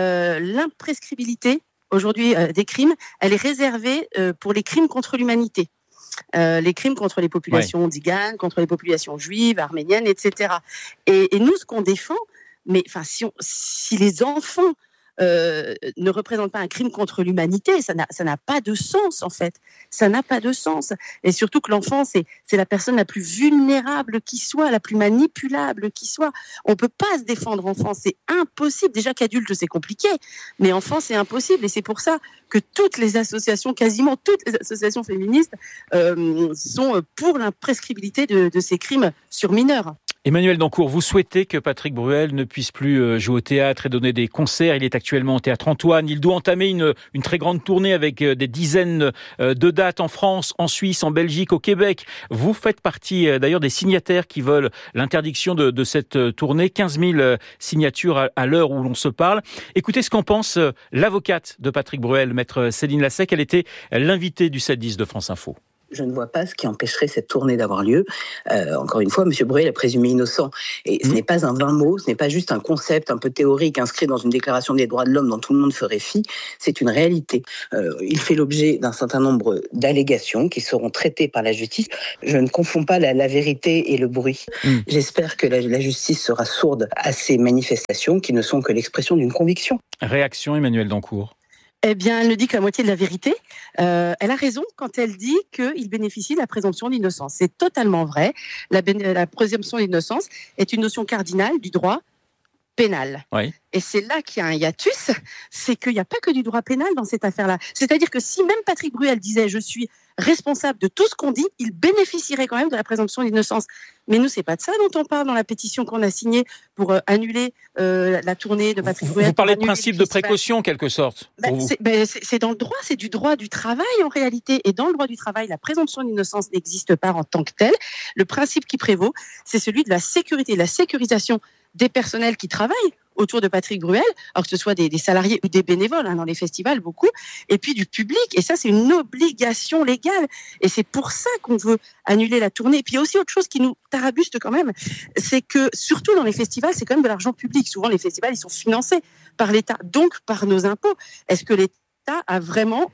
[SPEAKER 3] l'imprescriptibilité, aujourd'hui, des crimes, elle est réservée pour les crimes contre l'humanité. Les crimes contre les populations tziganes, contre les populations juives, arméniennes, etc. Et nous, ce qu'on défend, mais si les enfants ne représente pas un crime contre l'humanité. Ça n'a pas de sens, en fait. Ça n'a pas de sens. Et surtout que l'enfant, c'est la personne la plus vulnérable qui soit, la plus manipulable qui soit. On ne peut pas se défendre enfant, c'est impossible. Déjà qu'adulte, c'est compliqué, mais enfant, c'est impossible. Et c'est pour ça que toutes les associations, quasiment toutes les associations féministes, sont pour l'imprescriptibilité de ces crimes sur mineurs.
[SPEAKER 2] Emmanuel Dancourt, vous souhaitez que Patrick Bruel ne puisse plus jouer au théâtre et donner des concerts. Il est actuellement au Théâtre Antoine. Il doit entamer une très grande tournée avec des dizaines de dates en France, en Suisse, en Belgique, au Québec. Vous faites partie d'ailleurs des signataires qui veulent l'interdiction de cette tournée. 15 000 signatures à l'heure où l'on se parle. Écoutez ce qu'en pense l'avocate de Patrick Bruel, maître Céline Lassec. Elle était l'invitée du 7-10 de France Info.
[SPEAKER 4] Je ne vois pas ce qui empêcherait cette tournée d'avoir lieu. Encore une fois, M. Bruel est présumé innocent. Et ce n'est pas un vain mot, ce n'est pas juste un concept un peu théorique inscrit dans une déclaration des droits de l'homme dont tout le monde ferait fi. C'est une réalité. Il fait l'objet d'un certain nombre d'allégations qui seront traitées par la justice. Je ne confonds pas la vérité et le bruit. J'espère que la justice sera sourde à ces manifestations qui ne sont que l'expression d'une conviction.
[SPEAKER 2] Réaction, Emmanuel Dancourt.
[SPEAKER 3] Eh bien, elle ne dit que la moitié de la vérité. Elle a raison quand elle dit qu'il bénéficie de la présomption d'innocence. C'est totalement vrai. La présomption d'innocence est une notion cardinale du droit pénal. Oui. Et c'est là qu'il y a un hiatus, c'est qu'il n'y a pas que du droit pénal dans cette affaire-là. C'est-à-dire que si même Patrick Bruel disait « je suis responsable de tout ce qu'on dit », il bénéficierait quand même de la présomption d'innocence. Mais nous, c'est pas de ça dont on parle dans la pétition qu'on a signée pour annuler la tournée de Patrick Bruel.
[SPEAKER 2] Vous parlez de principe de précaution, en quelque sorte.
[SPEAKER 3] C'est dans le droit, c'est du droit du travail en réalité. Et dans le droit du travail, la présomption d'innocence n'existe pas en tant que telle. Le principe qui prévaut, c'est celui de la sécurité, de la sécurisation des personnels qui travaillent autour de Patrick Bruel, alors que ce soit des salariés ou des bénévoles, dans les festivals, beaucoup, et puis du public. Et ça, c'est une obligation légale. Et c'est pour ça qu'on veut annuler la tournée. Et puis, il y a aussi autre chose qui nous tarabuste quand même, c'est que, surtout dans les festivals, c'est quand même de l'argent public. Souvent, les festivals, ils sont financés par l'État, donc par nos impôts. Est-ce que l'État a vraiment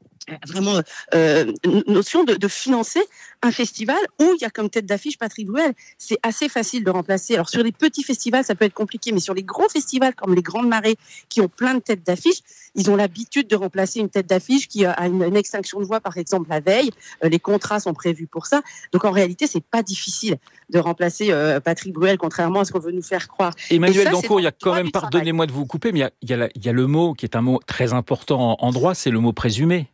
[SPEAKER 3] notion de financer un festival où il y a comme tête d'affiche Patrick Bruel? C'est assez facile de remplacer. Alors sur les petits festivals, ça peut être compliqué, mais sur les gros festivals comme les Grandes Marées, qui ont plein de têtes d'affiche, ils ont l'habitude de remplacer une tête d'affiche qui a une extinction de voix, par exemple, la veille. Les contrats sont prévus pour ça. Donc en réalité, c'est pas difficile de remplacer Patrick Bruel, contrairement à ce qu'on veut nous faire croire.
[SPEAKER 2] Emmanuel Dancourt, il y a quand même, pardonnez-moi de vous couper, mais il y a le mot qui est un mot très important en droit, c'est le mot présumé.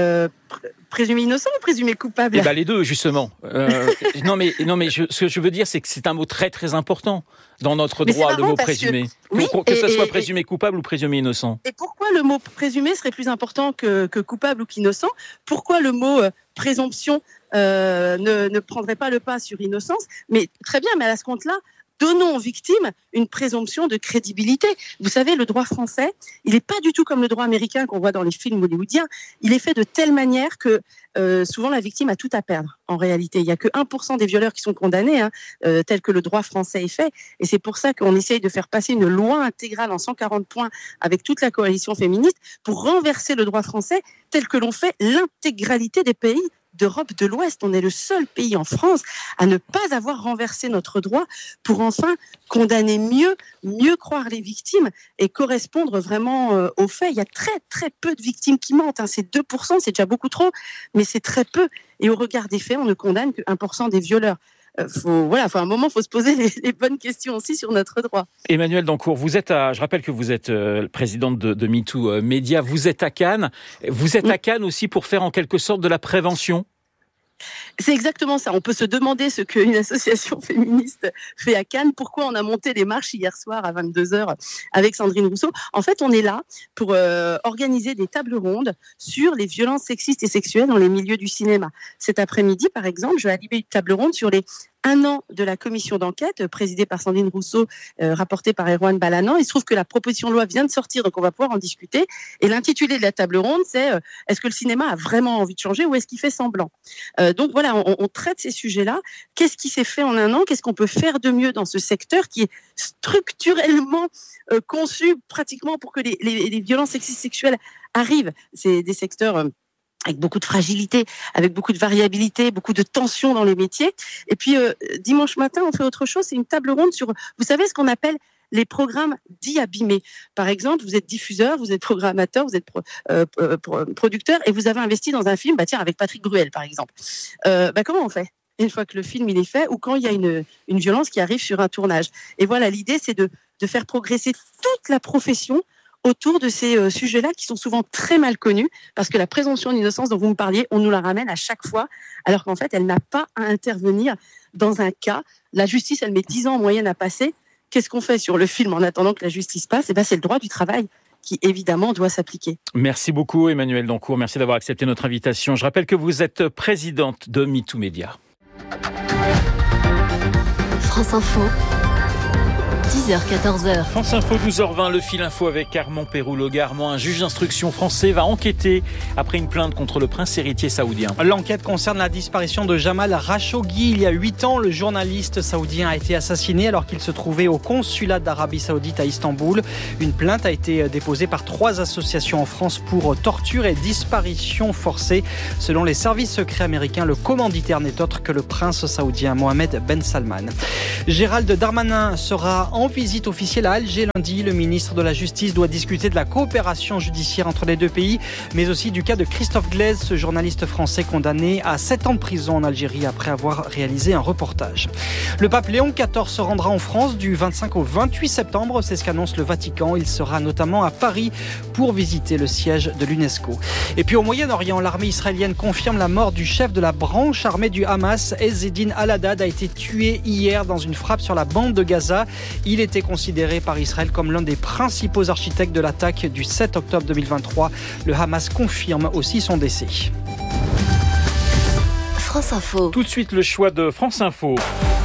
[SPEAKER 3] Présumé innocent ou présumé coupable?
[SPEAKER 2] Eh ben les deux, justement. Non mais ce que je veux dire, c'est que c'est un mot très très important dans notre droit, le mot présumé. Que ce soit présumé coupable ou présumé innocent.
[SPEAKER 3] Et pourquoi le mot présumé serait plus important que coupable ou qu'innocent? Pourquoi le mot présomption ne prendrait pas le pas sur innocence? Mais très bien, mais à ce compte-là, donnons aux victimes une présomption de crédibilité. Vous savez, le droit français, il n'est pas du tout comme le droit américain qu'on voit dans les films hollywoodiens. Il est fait de telle manière que souvent la victime a tout à perdre. En réalité, il n'y a que 1% des violeurs qui sont condamnés, tel que le droit français est fait. Et c'est pour ça qu'on essaye de faire passer une loi intégrale en 140 points avec toute la coalition féministe pour renverser le droit français tel que l'on fait l'intégralité des pays d'Europe de l'Ouest. On est le seul pays en France à ne pas avoir renversé notre droit pour enfin condamner mieux croire les victimes et correspondre vraiment aux faits. Il y a très très peu de victimes qui mentent. C'est 2%, c'est déjà beaucoup trop, mais c'est très peu. Et au regard des faits, on ne condamne que 1% des violeurs. Faut un moment, il faut se poser les bonnes questions aussi sur notre droit.
[SPEAKER 2] Emmanuel Dancourt, je rappelle que vous êtes présidente de MeToo Média, vous êtes à Cannes. Vous êtes à Cannes aussi pour faire en quelque sorte de la prévention?
[SPEAKER 3] C'est exactement ça. On peut se demander ce qu'une association féministe fait à Cannes. Pourquoi on a monté les marches hier soir à 22h avec Sandrine Rousseau? En fait, on est là pour organiser des tables rondes sur les violences sexistes et sexuelles dans les milieux du cinéma. Cet après-midi, par exemple, je vais animer une table ronde sur les 1 an de la commission d'enquête présidée par Sandrine Rousseau, rapportée par Erwan Balanan. Il se trouve que la proposition de loi vient de sortir, donc on va pouvoir en discuter. Et l'intitulé de la table ronde, c'est est-ce que le cinéma a vraiment envie de changer ou est-ce qu'il fait semblant? Donc voilà, on traite ces sujets-là. Qu'est-ce qui s'est fait en 1 an? Qu'est-ce qu'on peut faire de mieux dans ce secteur qui est structurellement conçu pratiquement pour que les violences sexistes sexuelles arrivent? C'est des secteurs avec beaucoup de fragilité, avec beaucoup de variabilité, beaucoup de tension dans les métiers. Et puis, dimanche matin, on fait autre chose, c'est une table ronde sur, vous savez, ce qu'on appelle les programmes dits abîmés. Par exemple, vous êtes diffuseur, vous êtes programmateur, vous êtes producteur et vous avez investi dans un film, avec Patrick Bruel par exemple. Comment on fait une fois que le film il est fait ou quand il y a une violence qui arrive sur un tournage? Et voilà, l'idée c'est de faire progresser toute la profession autour de ces sujets-là qui sont souvent très mal connus, parce que la présomption d'innocence dont vous me parliez, on nous la ramène à chaque fois, alors qu'en fait, elle n'a pas à intervenir dans un cas. La justice, elle met 10 ans en moyenne à passer. Qu'est-ce qu'on fait sur le film en attendant que la justice passe? C'est le droit du travail qui, évidemment, doit s'appliquer.
[SPEAKER 2] Merci beaucoup, Emmanuelle Dancourt. Merci d'avoir accepté notre invitation. Je rappelle que vous êtes présidente de MeToo Média.
[SPEAKER 28] France Info. 10h-14h.
[SPEAKER 2] France Info, 12h20, le fil info avec Armand Pérou-Logarmont. Un juge d'instruction français va enquêter après une plainte contre le prince héritier saoudien.
[SPEAKER 13] L'enquête concerne la disparition de Jamal Khashoggi. Il y a 8 ans, le journaliste saoudien a été assassiné alors qu'il se trouvait au consulat d'Arabie Saoudite à Istanbul. Une plainte a été déposée par 3 associations en France pour torture et disparition forcée. Selon les services secrets américains, le commanditaire n'est autre que le prince saoudien Mohamed Ben Salman. Gérald Darmanin sera en visite officielle à Alger lundi. Le ministre de la Justice doit discuter de la coopération judiciaire entre les deux pays, mais aussi du cas de Christophe Glaise, ce journaliste français condamné à 7 ans de prison en Algérie après avoir réalisé un reportage. Le pape Léon XIV se rendra en France du 25 au 28 septembre, c'est ce qu'annonce le Vatican. Il sera notamment à Paris pour visiter le siège de l'UNESCO. Et puis au Moyen-Orient, l'armée israélienne confirme la mort du chef de la branche armée du Hamas. Ezzedine Al-Haddad a été tué hier dans une frappe sur la bande de Gaza. Il était considéré par Israël comme l'un des principaux architectes de l'attaque du 7 octobre 2023. Le Hamas confirme aussi son décès.
[SPEAKER 28] France Info.
[SPEAKER 2] Tout de suite, le choix de France Info.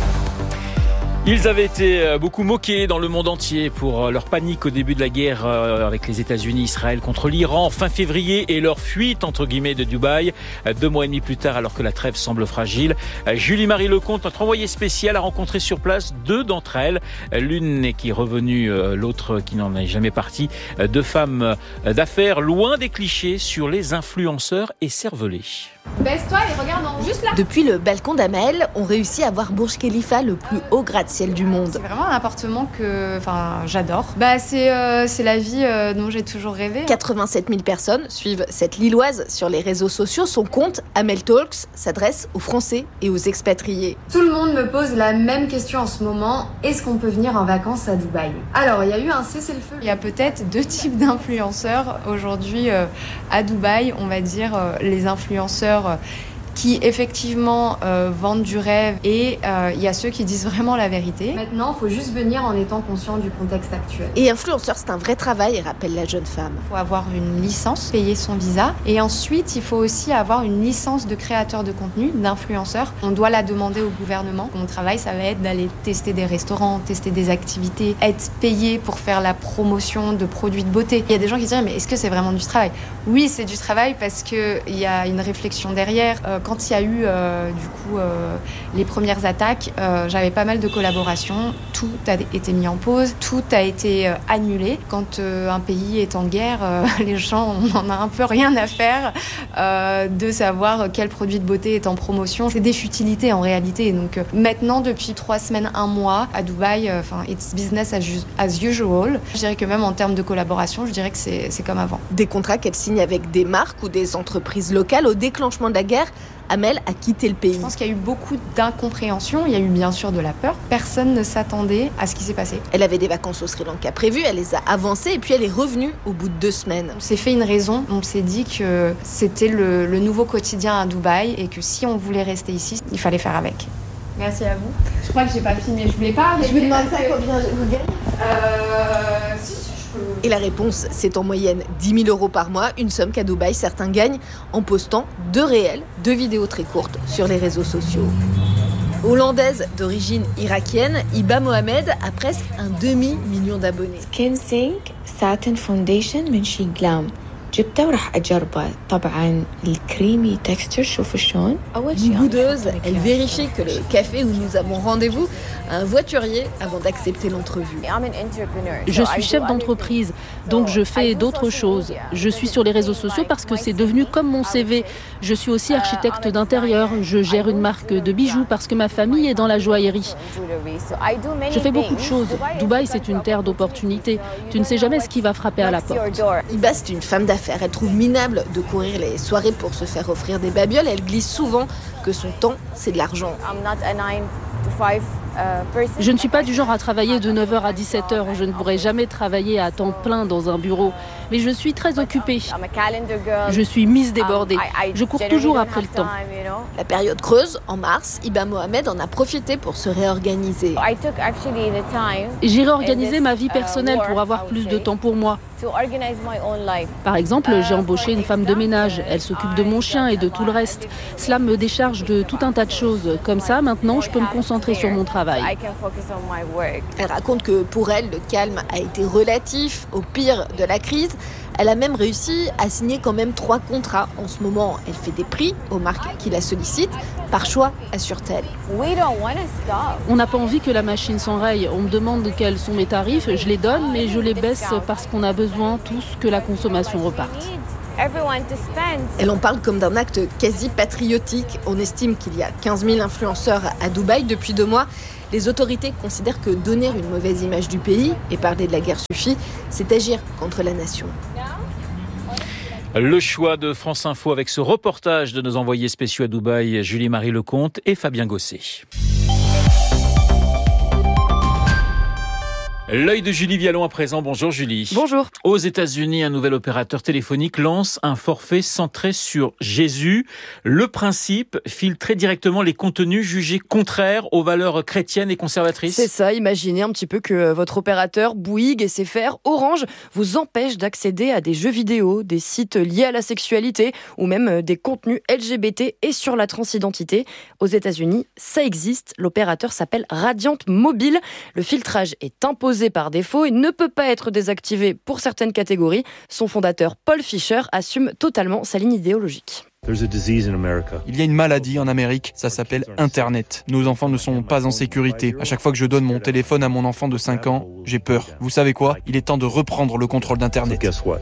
[SPEAKER 2] Ils avaient été beaucoup moqués dans le monde entier pour leur panique au début de la guerre avec les États-Unis, Israël contre l'Iran fin février et leur fuite entre guillemets de Dubaï 2 mois et demi plus tard alors que la trêve semble fragile. Julie-Marie Lecomte, notre envoyée spéciale, a rencontré sur place 2 d'entre elles, l'une qui est revenue, l'autre qui n'en est jamais partie. 2 femmes d'affaires loin des clichés sur les influenceurs et cervelés.
[SPEAKER 5] Baisse-toi et regarde en haut. Juste là.
[SPEAKER 6] Depuis le balcon d'Amel, on réussit à voir Burj Khalifa, le plus haut gratte-ciel du monde.
[SPEAKER 5] C'est vraiment un appartement que j'adore. C'est la vie dont j'ai toujours rêvé.
[SPEAKER 6] 87 000 personnes suivent cette Lilloise sur les réseaux sociaux. Son compte, Amel Talks, s'adresse aux Français et aux expatriés.
[SPEAKER 5] Tout le monde me pose la même question en ce moment. Est-ce qu'on peut venir en vacances à Dubaï? Alors, il y a eu un cessez-le-feu. Il y a peut-être 2 types d'influenceurs aujourd'hui à Dubaï. On va dire les influenceurs qui effectivement vendent du rêve et il y a ceux qui disent vraiment la vérité. Maintenant, il faut juste venir en étant conscient du contexte actuel.
[SPEAKER 6] Et influenceur, c'est un vrai travail, rappelle la jeune femme.
[SPEAKER 5] Il faut avoir une licence, payer son visa et ensuite il faut aussi avoir une licence de créateur de contenu, d'influenceur. On doit la demander au gouvernement. Mon travail, ça va être d'aller tester des restaurants, tester des activités, être payé pour faire la promotion de produits de beauté. Il y a des gens qui disent mais est-ce que c'est vraiment du travail? Oui, c'est du travail parce qu'il y a une réflexion derrière. Quand il y a eu les premières attaques, j'avais pas mal de collaborations. Tout a été mis en pause, tout a été annulé. Quand un pays est en guerre, les gens, on en a un peu rien à faire de savoir quel produit de beauté est en promotion. C'est des futilités en réalité. Donc maintenant, depuis 3 semaines, 1 mois, à Dubaï, it's business as usual. Je dirais que même en termes de collaboration, je dirais que c'est comme avant.
[SPEAKER 6] Des contrats qu'elle signe avec des marques ou des entreprises locales. Au déclenchement de la guerre, Amel a quitté le pays.
[SPEAKER 5] Je pense qu'il y a eu beaucoup d'incompréhension, il y a eu bien sûr de la peur. Personne ne s'attendait à ce qui s'est passé.
[SPEAKER 6] Elle avait des vacances au Sri Lanka prévues, elle les a avancées et puis elle est revenue au bout de 2 semaines.
[SPEAKER 5] On s'est fait une raison, on s'est dit que c'était le nouveau quotidien à Dubaï et que si on voulait rester ici, il fallait faire avec. Merci à vous. Je crois que j'ai pas filmé, je voulais pas.
[SPEAKER 6] Je vous demande ça combien vous gagnez Et la réponse, c'est en moyenne 10 000 € par mois, une somme qu'à Dubaï, certains gagnent en postant 2 vidéos très courtes sur les réseaux sociaux. Hollandaise d'origine irakienne, Hiba Mohamed a presque un demi-million d'abonnés.
[SPEAKER 7] Skin Sync Satin Foundation Menshi Glam. جبته وراح أجربه طبعا الكريمي تكستشر شوفوا شلون
[SPEAKER 6] Une boudeuse, elle vérifie que le café où nous avons rendez-vous a un voiturier avant d'accepter l'entrevue.
[SPEAKER 8] Je suis chef d'entreprise, donc je fais d'autres choses. Je suis sur les réseaux sociaux parce que c'est devenu comme mon CV. Je suis aussi architecte d'intérieur. Je gère une marque de bijoux parce que ma famille est dans la joaillerie. Je fais beaucoup de choses. Dubaï, c'est une terre d'opportunités. Tu ne sais jamais ce qui va frapper à la porte.
[SPEAKER 6] Iba, c'est une femme d'affaires. Elle trouve minable de courir les soirées pour se faire offrir des babioles. Elle glisse souvent que son temps, c'est de l'argent.
[SPEAKER 8] Je ne suis pas du genre à travailler de 9h à 17h. Je ne pourrai jamais travailler à temps plein dans un bureau. Mais je suis très occupée. Je suis mise débordée. Je cours toujours après le temps.
[SPEAKER 6] La période creuse, en mars, Iba Mohamed en a profité pour se réorganiser.
[SPEAKER 8] J'ai réorganisé ma vie personnelle pour avoir plus de temps pour moi. Par exemple, j'ai embauché une femme de ménage. Elle s'occupe de mon chien et de tout le reste. Cela me décharge de tout un tas de choses. Comme ça, maintenant, je peux me concentrer sur mon travail.
[SPEAKER 6] Elle raconte que pour elle, le calme a été relatif au pire de la crise. Elle a même réussi à signer quand même 3 contrats. En ce moment, elle fait des prix aux marques qui la sollicitent. Par choix, assure-t-elle.
[SPEAKER 8] On n'a pas envie que la machine s'enraye. On me demande quels sont mes tarifs. Je les donne, mais je les baisse parce qu'on a besoin tous que la consommation reparte.
[SPEAKER 6] Elle en parle comme d'un acte quasi patriotique. On estime qu'il y a 15 000 influenceurs à Dubaï depuis 2 mois. Les autorités considèrent que donner une mauvaise image du pays et parler de la guerre suffit, c'est agir contre la nation.
[SPEAKER 2] Le choix de France Info avec ce reportage de nos envoyés spéciaux à Dubaï, Julie-Marie Lecomte et Fabien Gosset. L'œil de Julie Vialon à présent. Bonjour Julie.
[SPEAKER 9] Bonjour.
[SPEAKER 2] Aux États-Unis, un nouvel opérateur téléphonique lance un forfait centré sur Jésus. Le principe, filtrer directement les contenus jugés contraires aux valeurs chrétiennes et conservatrices.
[SPEAKER 9] C'est ça, imaginez un petit peu que votre opérateur Bouygues, SFR, Orange vous empêche d'accéder à des jeux vidéo, des sites liés à la sexualité ou même des contenus LGBT et sur la transidentité. Aux États-Unis, ça existe. L'opérateur s'appelle Radiant Mobile. Le filtrage est imposé par défaut et ne peut pas être désactivé pour certaines catégories. Son fondateur, Paul Fisher, assume totalement sa ligne idéologique.
[SPEAKER 10] Il y a une maladie en Amérique, ça s'appelle Internet. Nos enfants ne sont pas en sécurité. À chaque fois que je donne mon téléphone à mon enfant de 5 ans, j'ai peur. Vous savez quoi ? Il est temps de reprendre le contrôle d'Internet.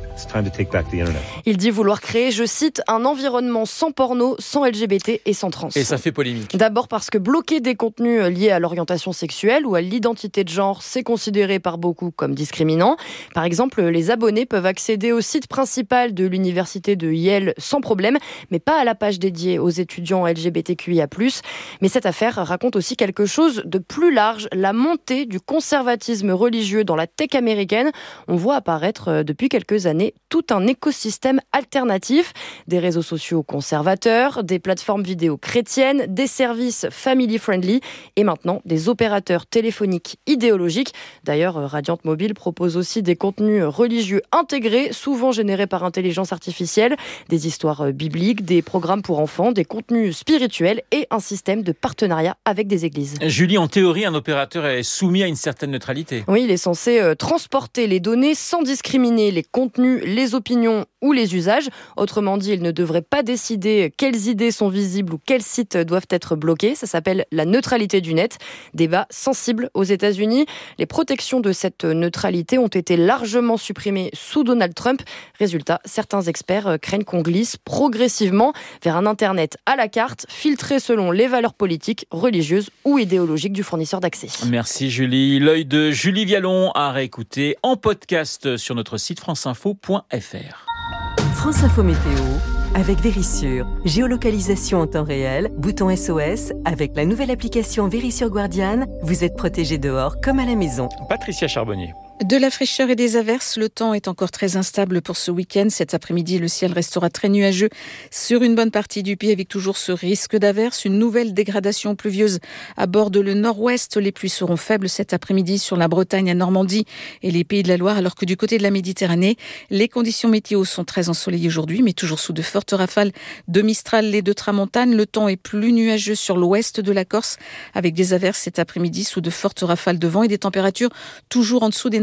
[SPEAKER 9] Il dit vouloir créer, je cite, un environnement sans porno, sans LGBT et sans trans.
[SPEAKER 2] Et ça fait polémique.
[SPEAKER 9] D'abord parce que bloquer des contenus liés à l'orientation sexuelle ou à l'identité de genre, c'est considéré par beaucoup comme discriminant. Par exemple, les abonnés peuvent accéder au site principal de l'université de Yale sans problème, mais pas à la page dédiée aux étudiants LGBTQIA+. Mais cette affaire raconte aussi quelque chose de plus large, la montée du conservatisme religieux dans la tech américaine. On voit apparaître depuis quelques années tout un écosystème alternatif, des réseaux sociaux conservateurs, des plateformes vidéo chrétiennes, des services family-friendly et maintenant des opérateurs téléphoniques idéologiques. D'ailleurs, Radiant Mobile propose aussi des contenus religieux intégrés, souvent générés par intelligence artificielle, des histoires bibliques, des programmes pour enfants, des contenus spirituels et un système de partenariat avec des églises.
[SPEAKER 2] Julie, en théorie, un opérateur est soumis à une certaine neutralité.
[SPEAKER 9] Oui, il est censé transporter les données sans discriminer les contenus, les opinions ou les usages. Autrement dit, il ne devrait pas décider quelles idées sont visibles ou quels sites doivent être bloqués. Ça s'appelle la neutralité du net. Débat sensible aux États-Unis. Les protections de cette neutralité ont été largement supprimées sous Donald Trump. Résultat, certains experts craignent qu'on glisse progressivement vers un Internet à la carte, filtré selon les valeurs politiques, religieuses ou idéologiques du fournisseur d'accès.
[SPEAKER 2] Merci Julie. L'œil de Julie Vialon à réécouter en podcast sur notre site franceinfo.fr.
[SPEAKER 11] France Info Météo avec Vérissure. Géolocalisation en temps réel, bouton SOS. Avec la nouvelle application Vérissure Guardian, vous êtes protégé dehors comme à la maison.
[SPEAKER 2] Patricia Charbonnier.
[SPEAKER 12] De la fraîcheur et des averses, le temps est encore très instable pour ce week-end. Cet après-midi, le ciel restera très nuageux sur une bonne partie du pays avec toujours ce risque d'averse. Une nouvelle dégradation pluvieuse aborde le nord-ouest. Les pluies seront faibles cet après-midi sur la Bretagne, à Normandie et les Pays de la Loire, alors que du côté de la Méditerranée, les conditions météo sont très ensoleillées aujourd'hui, mais toujours sous de fortes rafales de Mistral et de Tramontane. Le temps est plus nuageux sur l'ouest de la Corse avec des averses cet après-midi sous de fortes rafales de vent et des températures toujours en dessous des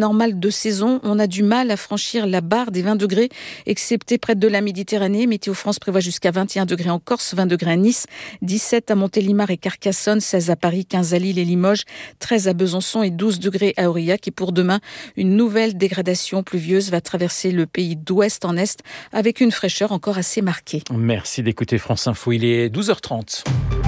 [SPEAKER 12] normale de saison. On a du mal à franchir la barre des 20 degrés, excepté près de la Méditerranée. Météo France prévoit jusqu'à 21 degrés en Corse, 20 degrés à Nice, 17 à Montélimar et Carcassonne, 16 à Paris, 15 à Lille et Limoges, 13 à Besançon et 12 degrés à Aurillac. Et pour demain, une nouvelle dégradation pluvieuse va traverser le pays d'ouest en est avec une fraîcheur encore assez marquée.
[SPEAKER 2] Merci d'écouter France Info, il est 12h30.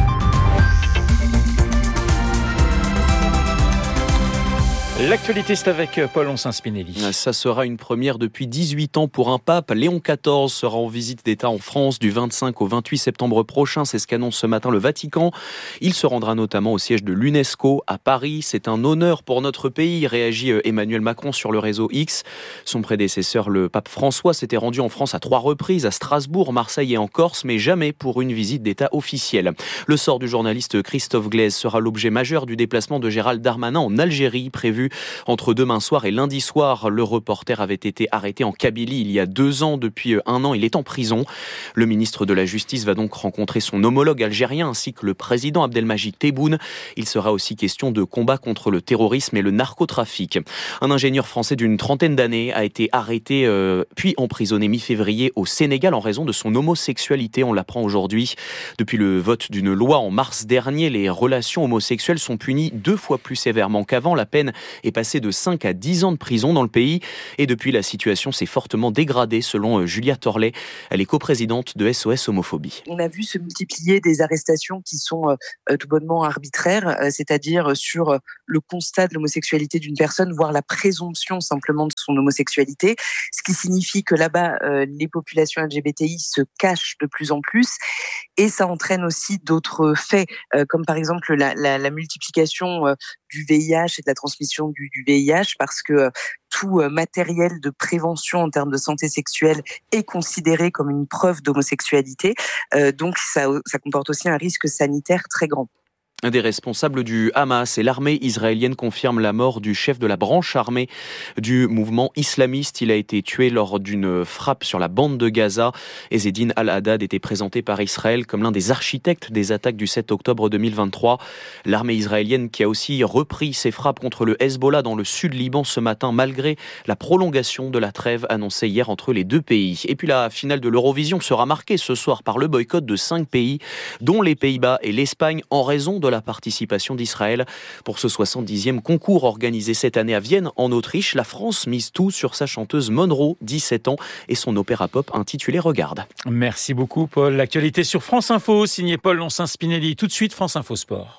[SPEAKER 2] L'actualité, c'est avec Paul Onsin-Spinelli.
[SPEAKER 14] Ça sera une première depuis 18 ans pour un pape. Léon XIV sera en visite d'État en France du 25 au 28 septembre prochain. C'est ce qu'annonce ce matin le Vatican. Il se rendra notamment au siège de l'UNESCO à Paris. C'est un honneur pour notre pays, réagit Emmanuel Macron sur le réseau X. Son prédécesseur, le pape François, s'était rendu en France à 3 reprises, à Strasbourg, Marseille et en Corse, mais jamais pour une visite d'État officielle. Le sort du journaliste Christophe Glaise sera l'objet majeur du déplacement de Gérald Darmanin en Algérie, prévu entre demain soir et lundi soir. Le reporter avait été arrêté en Kabylie il y a 2 ans. Depuis 1 an, il est en prison. Le ministre de la Justice va donc rencontrer son homologue algérien ainsi que le président Abdelmajid Tebboune. Il sera aussi question de combat contre le terrorisme et le narcotrafic. Un ingénieur français d'une 30aine d'années a été arrêté puis emprisonné mi-février au Sénégal en raison de son homosexualité. On l'apprend aujourd'hui. Depuis le vote d'une loi en mars dernier, les relations homosexuelles sont punies 2 fois plus sévèrement qu'avant. La peine est passée de 5 à 10 ans de prison dans le pays. Et depuis, la situation s'est fortement dégradée selon Julia Torlet. Elle est coprésidente de SOS Homophobie.
[SPEAKER 15] On a vu se multiplier des arrestations qui sont tout bonnement arbitraires, c'est-à-dire sur le constat de l'homosexualité d'une personne, voire la présomption simplement de son homosexualité, ce qui signifie que là-bas, les populations LGBTI se cachent de plus en plus. Et ça entraîne aussi d'autres faits, comme par exemple la multiplication du VIH et de la transmission du VIH, parce que tout matériel de prévention en termes de santé sexuelle est considéré comme une preuve d'homosexualité. Donc ça comporte aussi un risque sanitaire très grand.
[SPEAKER 14] Un des responsables du Hamas et l'armée israélienne confirme la mort du chef de la branche armée du mouvement islamiste. Il a été tué lors d'une frappe sur la bande de Gaza. Ezzedine Al-Haddad était présenté par Israël comme l'un des architectes des attaques du 7 octobre 2023. L'armée israélienne qui a aussi repris ses frappes contre le Hezbollah dans le sud Liban ce matin, malgré la prolongation de la trêve annoncée hier entre les 2 pays. Et puis la finale de l'Eurovision sera marquée ce soir par le boycott de 5 pays, dont les Pays-Bas et l'Espagne, en raison de la participation d'Israël. Pour ce 70e concours organisé cette année à Vienne, en Autriche, la France mise tout sur sa chanteuse Monroe, 17 ans, et son opéra pop intitulé Regarde.
[SPEAKER 2] Merci beaucoup, Paul. L'actualité sur France Info, signé Paul Onsin-Spinelli. Tout de suite, France Info Sport.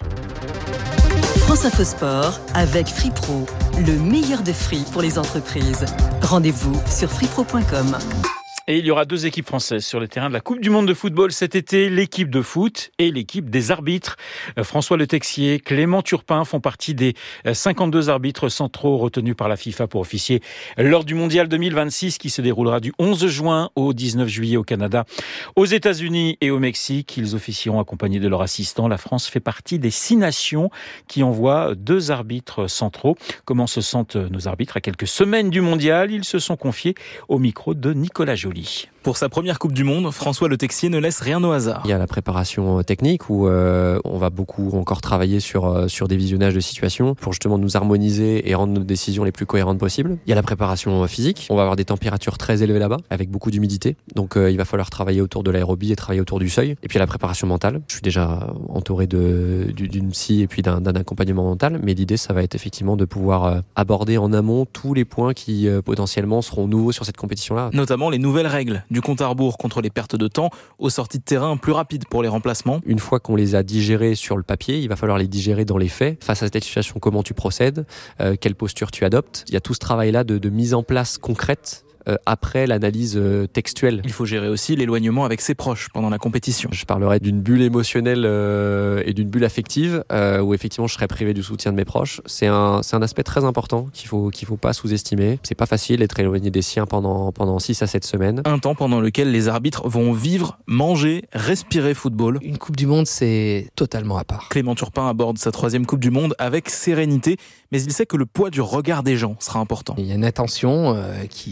[SPEAKER 11] France Info Sport avec FreePro, le meilleur de free pour les entreprises. Rendez-vous sur freepro.com.
[SPEAKER 2] Et il y aura 2 équipes françaises sur le terrain de la Coupe du Monde de football cet été, l'équipe de foot et l'équipe des arbitres. François Le Texier, Clément Turpin font partie des 52 arbitres centraux retenus par la FIFA pour officier lors du Mondial 2026 qui se déroulera du 11 juin au 19 juillet au Canada, aux États-Unis et au Mexique. Ils officieront accompagnés de leurs assistants. La France fait partie des 6 nations qui envoient 2 arbitres centraux. Comment se sentent nos arbitres à quelques semaines du Mondial? Ils se sont confiés au micro de Nicolas Joly.
[SPEAKER 16] Pour sa première Coupe du Monde, François Le Texier ne laisse rien au hasard.
[SPEAKER 17] Il y a la préparation technique où on va beaucoup encore travailler sur des visionnages de situations pour justement nous harmoniser et rendre nos décisions les plus cohérentes possibles. Il y a la préparation physique. On va avoir des températures très élevées là-bas avec beaucoup d'humidité. Donc il va falloir travailler autour de l'aérobie et travailler autour du seuil. Et puis il y a la préparation mentale. Je suis déjà entouré d'une psy et puis d'un accompagnement mental. Mais l'idée, ça va être effectivement de pouvoir aborder en amont tous les points qui potentiellement seront nouveaux sur cette compétition-là.
[SPEAKER 16] Notamment les nouvelles règles du compte à rebours contre les pertes de temps aux sorties de terrain plus rapides pour les remplacements.
[SPEAKER 17] Une fois qu'on les a digérés sur le papier, il va falloir les digérer dans les faits. Face à cette situation, comment tu procèdes, quelle posture tu adoptes. Il y a tout ce travail-là de mise en place concrète après l'analyse textuelle.
[SPEAKER 16] Il faut gérer aussi l'éloignement avec ses proches pendant la compétition.
[SPEAKER 17] Je parlerai d'une bulle émotionnelle et d'une bulle affective où effectivement je serai privé du soutien de mes proches. C'est un aspect très important qu'il faut pas sous-estimer. C'est pas facile d'être éloigné des siens pendant 6 à 7 semaines.
[SPEAKER 16] Un temps pendant lequel les arbitres vont vivre, manger, respirer football.
[SPEAKER 18] Une Coupe du Monde, c'est totalement à part.
[SPEAKER 16] Clément Turpin aborde sa 3e Coupe du Monde avec sérénité, mais il sait que le poids du regard des gens sera important.
[SPEAKER 18] Il y a une attention qui est planétaire.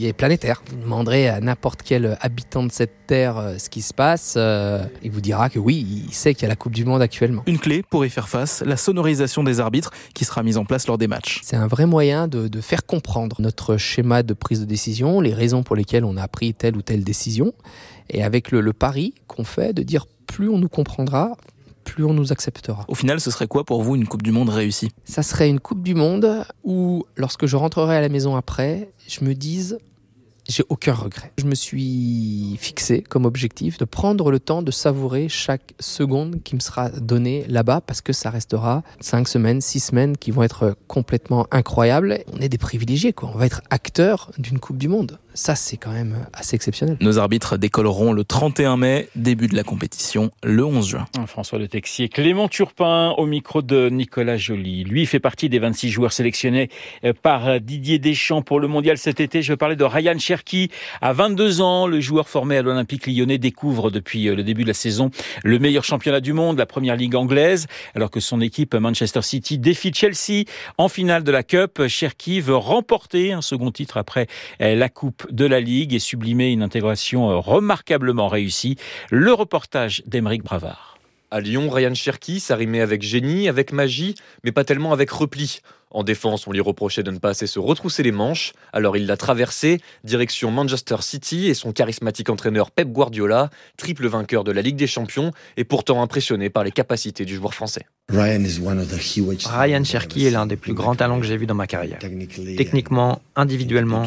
[SPEAKER 18] terre. Vous demanderez à n'importe quel habitant de cette terre ce qui se passe, il vous dira que oui, il sait qu'il y a la Coupe du Monde actuellement.
[SPEAKER 16] Une clé pour y faire face, la sonorisation des arbitres qui sera mise en place lors des matchs.
[SPEAKER 18] C'est un vrai moyen de faire comprendre notre schéma de prise de décision, les raisons pour lesquelles on a pris telle ou telle décision, et avec le pari qu'on fait de dire plus on nous comprendra, plus on nous acceptera.
[SPEAKER 16] Au final, ce serait quoi pour vous une Coupe du Monde réussie ?
[SPEAKER 18] Ça serait une Coupe du Monde où, lorsque je rentrerai à la maison après, je me dise, j'ai aucun regret. Je me suis fixé comme objectif de prendre le temps de savourer chaque seconde qui me sera donnée là-bas, parce que ça restera 5 semaines, 6 semaines qui vont être complètement incroyables. On est des privilégiés, quoi. On va être acteurs d'une Coupe du Monde. Ça, c'est quand même assez exceptionnel.
[SPEAKER 16] Nos arbitres décolleront le 31 mai, début de la compétition le 11 juin.
[SPEAKER 2] François Le Texier, Clément Turpin au micro de Nicolas Joly. Lui fait partie des 26 joueurs sélectionnés par Didier Deschamps pour le mondial cet été. Je veux parler de Ryan Cherki. À 22 ans, le joueur formé à l'Olympique Lyonnais découvre depuis le début de la saison le meilleur championnat du monde, la première ligue anglaise, alors que son équipe Manchester City défie Chelsea en finale de la Cup. Cherki veut remporter un second titre après la Coupe de la Ligue et sublimer une intégration remarquablement réussie. Le reportage d'Aymeric Bravard.
[SPEAKER 19] À Lyon, Ryan Cherki, ça rimait avec génie, avec magie, mais pas tellement avec repli. En défense, on lui reprochait de ne pas assez se retrousser les manches, alors il l'a traversé, direction Manchester City et son charismatique entraîneur Pep Guardiola, triple vainqueur de la Ligue des Champions et pourtant impressionné par les capacités du joueur français.
[SPEAKER 20] Ryan Cherki est l'un des plus grands talents que j'ai vus dans ma carrière. Techniquement, individuellement,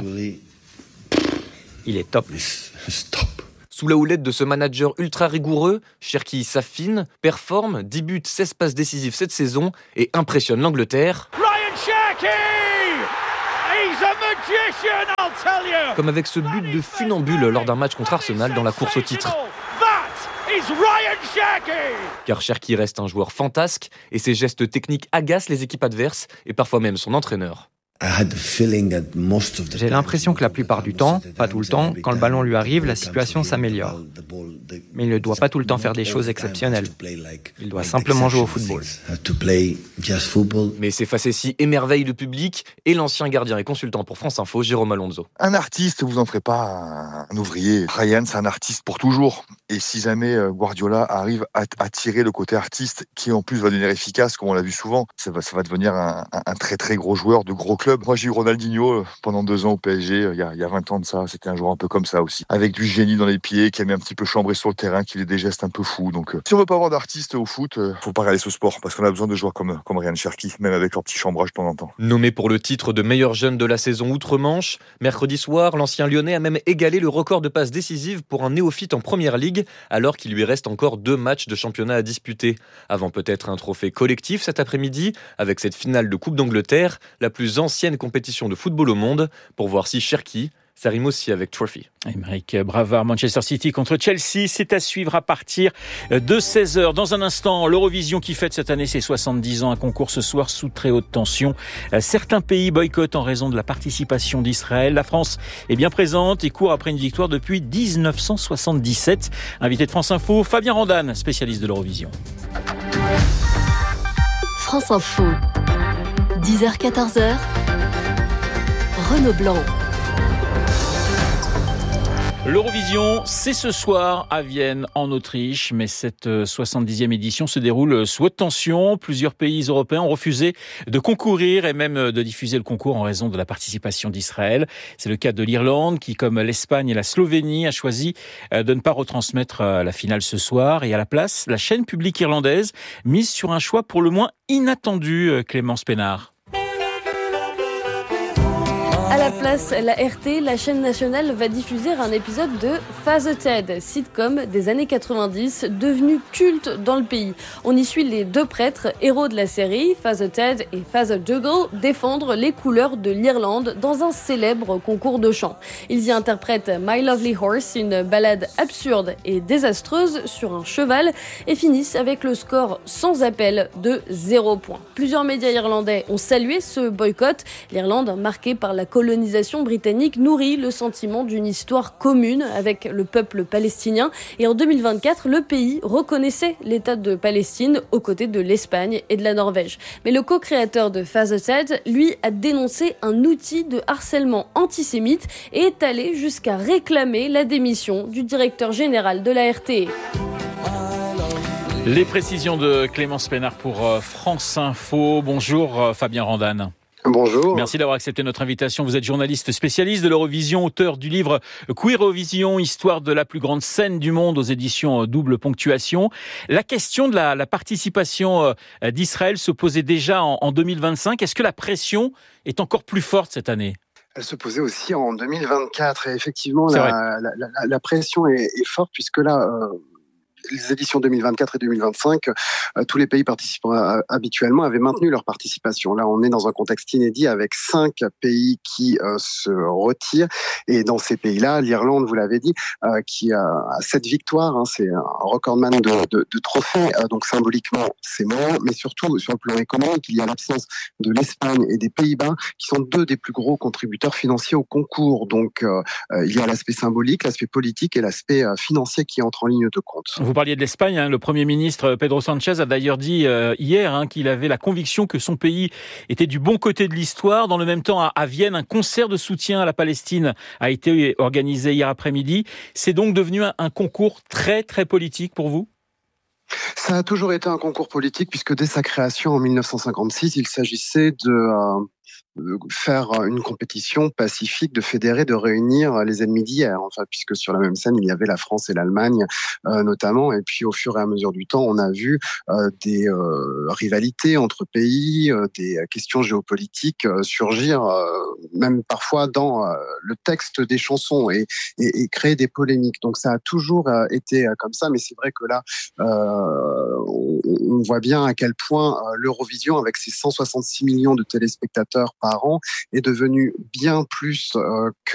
[SPEAKER 20] il est top.
[SPEAKER 19] Sous la houlette de ce manager ultra rigoureux, Cherki s'affine, performe, 10 buts, 16 passes décisives cette saison et impressionne l'Angleterre.
[SPEAKER 21] Ryan Cherki! He's a magician, I'll tell you!
[SPEAKER 19] Comme avec ce but de funambule lors d'un match contre Arsenal dans la course au titre.
[SPEAKER 21] That is Ryan Cherki!
[SPEAKER 19] Car Cherki reste un joueur fantasque et ses gestes techniques agacent les équipes adverses et parfois même son entraîneur.
[SPEAKER 20] J'ai l'impression que la plupart du temps, pas tout le temps, quand le ballon lui arrive, la situation s'améliore. Mais il ne doit pas tout le temps faire des choses exceptionnelles. Il doit simplement jouer au football.
[SPEAKER 19] Mais ces facéties émerveillent le public et l'ancien gardien et consultant pour France Info, Jérôme Alonso.
[SPEAKER 22] Un artiste, vous en ferez pas un ouvrier. Ryan, c'est un artiste pour toujours. Et si jamais Guardiola arrive à tirer le côté artiste, qui en plus va devenir efficace, comme on l'a vu souvent, ça va devenir un très très gros joueur de gros club. Moi, j'ai eu Ronaldinho pendant 2 ans au PSG, il y a 20 ans de ça. C'était un joueur un peu comme ça aussi. Avec du génie dans les pieds, qui aimait un petit peu chambrer sur le terrain, qui faisait des gestes un peu fous. Donc, si on veut pas avoir d'artistes au foot, faut pas regarder ce sport, parce qu'on a besoin de joueurs comme Ryan Cherki, même avec leur petit chambrage de temps en temps.
[SPEAKER 19] Nommé pour le titre de meilleur jeune de la saison outre-Manche, mercredi soir, l'ancien Lyonnais a même égalé le record de passes décisives pour un néophyte en première ligue, alors qu'il lui reste encore 2 matchs de championnat à disputer. Avant peut-être un trophée collectif cet après-midi, avec cette finale de Coupe d'Angleterre, la plus ancienne compétition de football au monde, pour voir si Cherki, ça rime aussi avec Trophy.
[SPEAKER 2] Aymeric Bravard, Manchester City contre Chelsea, c'est à suivre à partir de 16h. Dans un instant, l'Eurovision qui fête cette année ses 70 ans, un concours ce soir sous très haute tension. Certains pays boycottent en raison de la participation d'Israël. La France est bien présente et court après une victoire depuis 1977. Invité de France Info, Fabien Randan, spécialiste de l'Eurovision.
[SPEAKER 28] France Info, 10h-14h, Renaud Blanc.
[SPEAKER 2] L'Eurovision, c'est ce soir à Vienne, en Autriche, mais cette 70e édition se déroule sous haute tension. Plusieurs pays européens ont refusé de concourir et même de diffuser le concours en raison de la participation d'Israël. C'est le cas de l'Irlande qui, comme l'Espagne et la Slovénie, a choisi de ne pas retransmettre la finale ce soir. Et à la place, la chaîne publique irlandaise mise sur un choix pour le moins inattendu, Clémence Pénard.
[SPEAKER 23] À la place, la RT, la chaîne nationale, va diffuser un épisode de Father Ted, sitcom des années 90, devenu culte dans le pays. On y suit les 2 prêtres, héros de la série, Father Ted et Father Dougal, défendre les couleurs de l'Irlande dans un célèbre concours de chant. Ils y interprètent My Lovely Horse, une ballade absurde et désastreuse sur un cheval, et finissent avec le score sans appel de 0 points. Plusieurs médias irlandais ont salué ce boycott, l'Irlande marquée par la colonisation colonisation britannique nourrit le sentiment d'une histoire commune avec le peuple palestinien. Et en 2024, le pays reconnaissait l'État de Palestine aux côtés de l'Espagne et de la Norvège. Mais le co-créateur de Fatherted, lui, a dénoncé un outil de harcèlement antisémite et est allé jusqu'à réclamer la démission du directeur général de la RTE.
[SPEAKER 2] Les précisions de Clémence Pénard pour France Info. Bonjour Fabien Randane.
[SPEAKER 1] Bonjour.
[SPEAKER 2] Merci d'avoir accepté notre invitation. Vous êtes journaliste spécialiste de l'Eurovision, auteur du livre Queerovision, histoire de la plus grande scène du monde aux éditions Double Ponctuation. La question de la participation d'Israël se posait déjà en 2025. Est-ce que la pression est encore plus forte cette année ?
[SPEAKER 1] Elle se posait aussi en 2024 et effectivement la pression est forte puisque là... les éditions 2024 et 2025, tous les pays participant habituellement avaient maintenu leur participation. Là, on est dans un contexte inédit avec 5 pays qui se retirent. Et dans ces pays-là, l'Irlande, vous l'avez dit, qui a 7 victoires, c'est un recordman de trophées. Donc symboliquement, c'est moins. Mais surtout, sur le plan économique, il y a l'absence de l'Espagne et des Pays-Bas, qui sont 2 des plus gros contributeurs financiers au concours. Donc il y a l'aspect symbolique, l'aspect politique et l'aspect financier qui entre en ligne de compte.
[SPEAKER 2] Vous parliez de l'Espagne, le Premier ministre Pedro Sánchez a d'ailleurs dit hier qu'il avait la conviction que son pays était du bon côté de l'histoire. Dans le même temps, à Vienne, un concert de soutien à la Palestine a été organisé hier après-midi. C'est donc devenu un concours très très politique pour vous ?
[SPEAKER 1] Ça a toujours été un concours politique puisque dès sa création en 1956, il s'agissait de faire une compétition pacifique, de fédérer, de réunir les ennemis d'hier, puisque sur la même scène, il y avait la France et l'Allemagne notamment, et puis au fur et à mesure du temps, on a vu des rivalités entre pays, des questions géopolitiques surgir, même parfois dans le texte des chansons, et créer des polémiques. Donc ça a toujours été comme ça, mais c'est vrai que là, on voit bien à quel point l'Eurovision, avec ses 166 millions de téléspectateurs par an, est devenu bien plus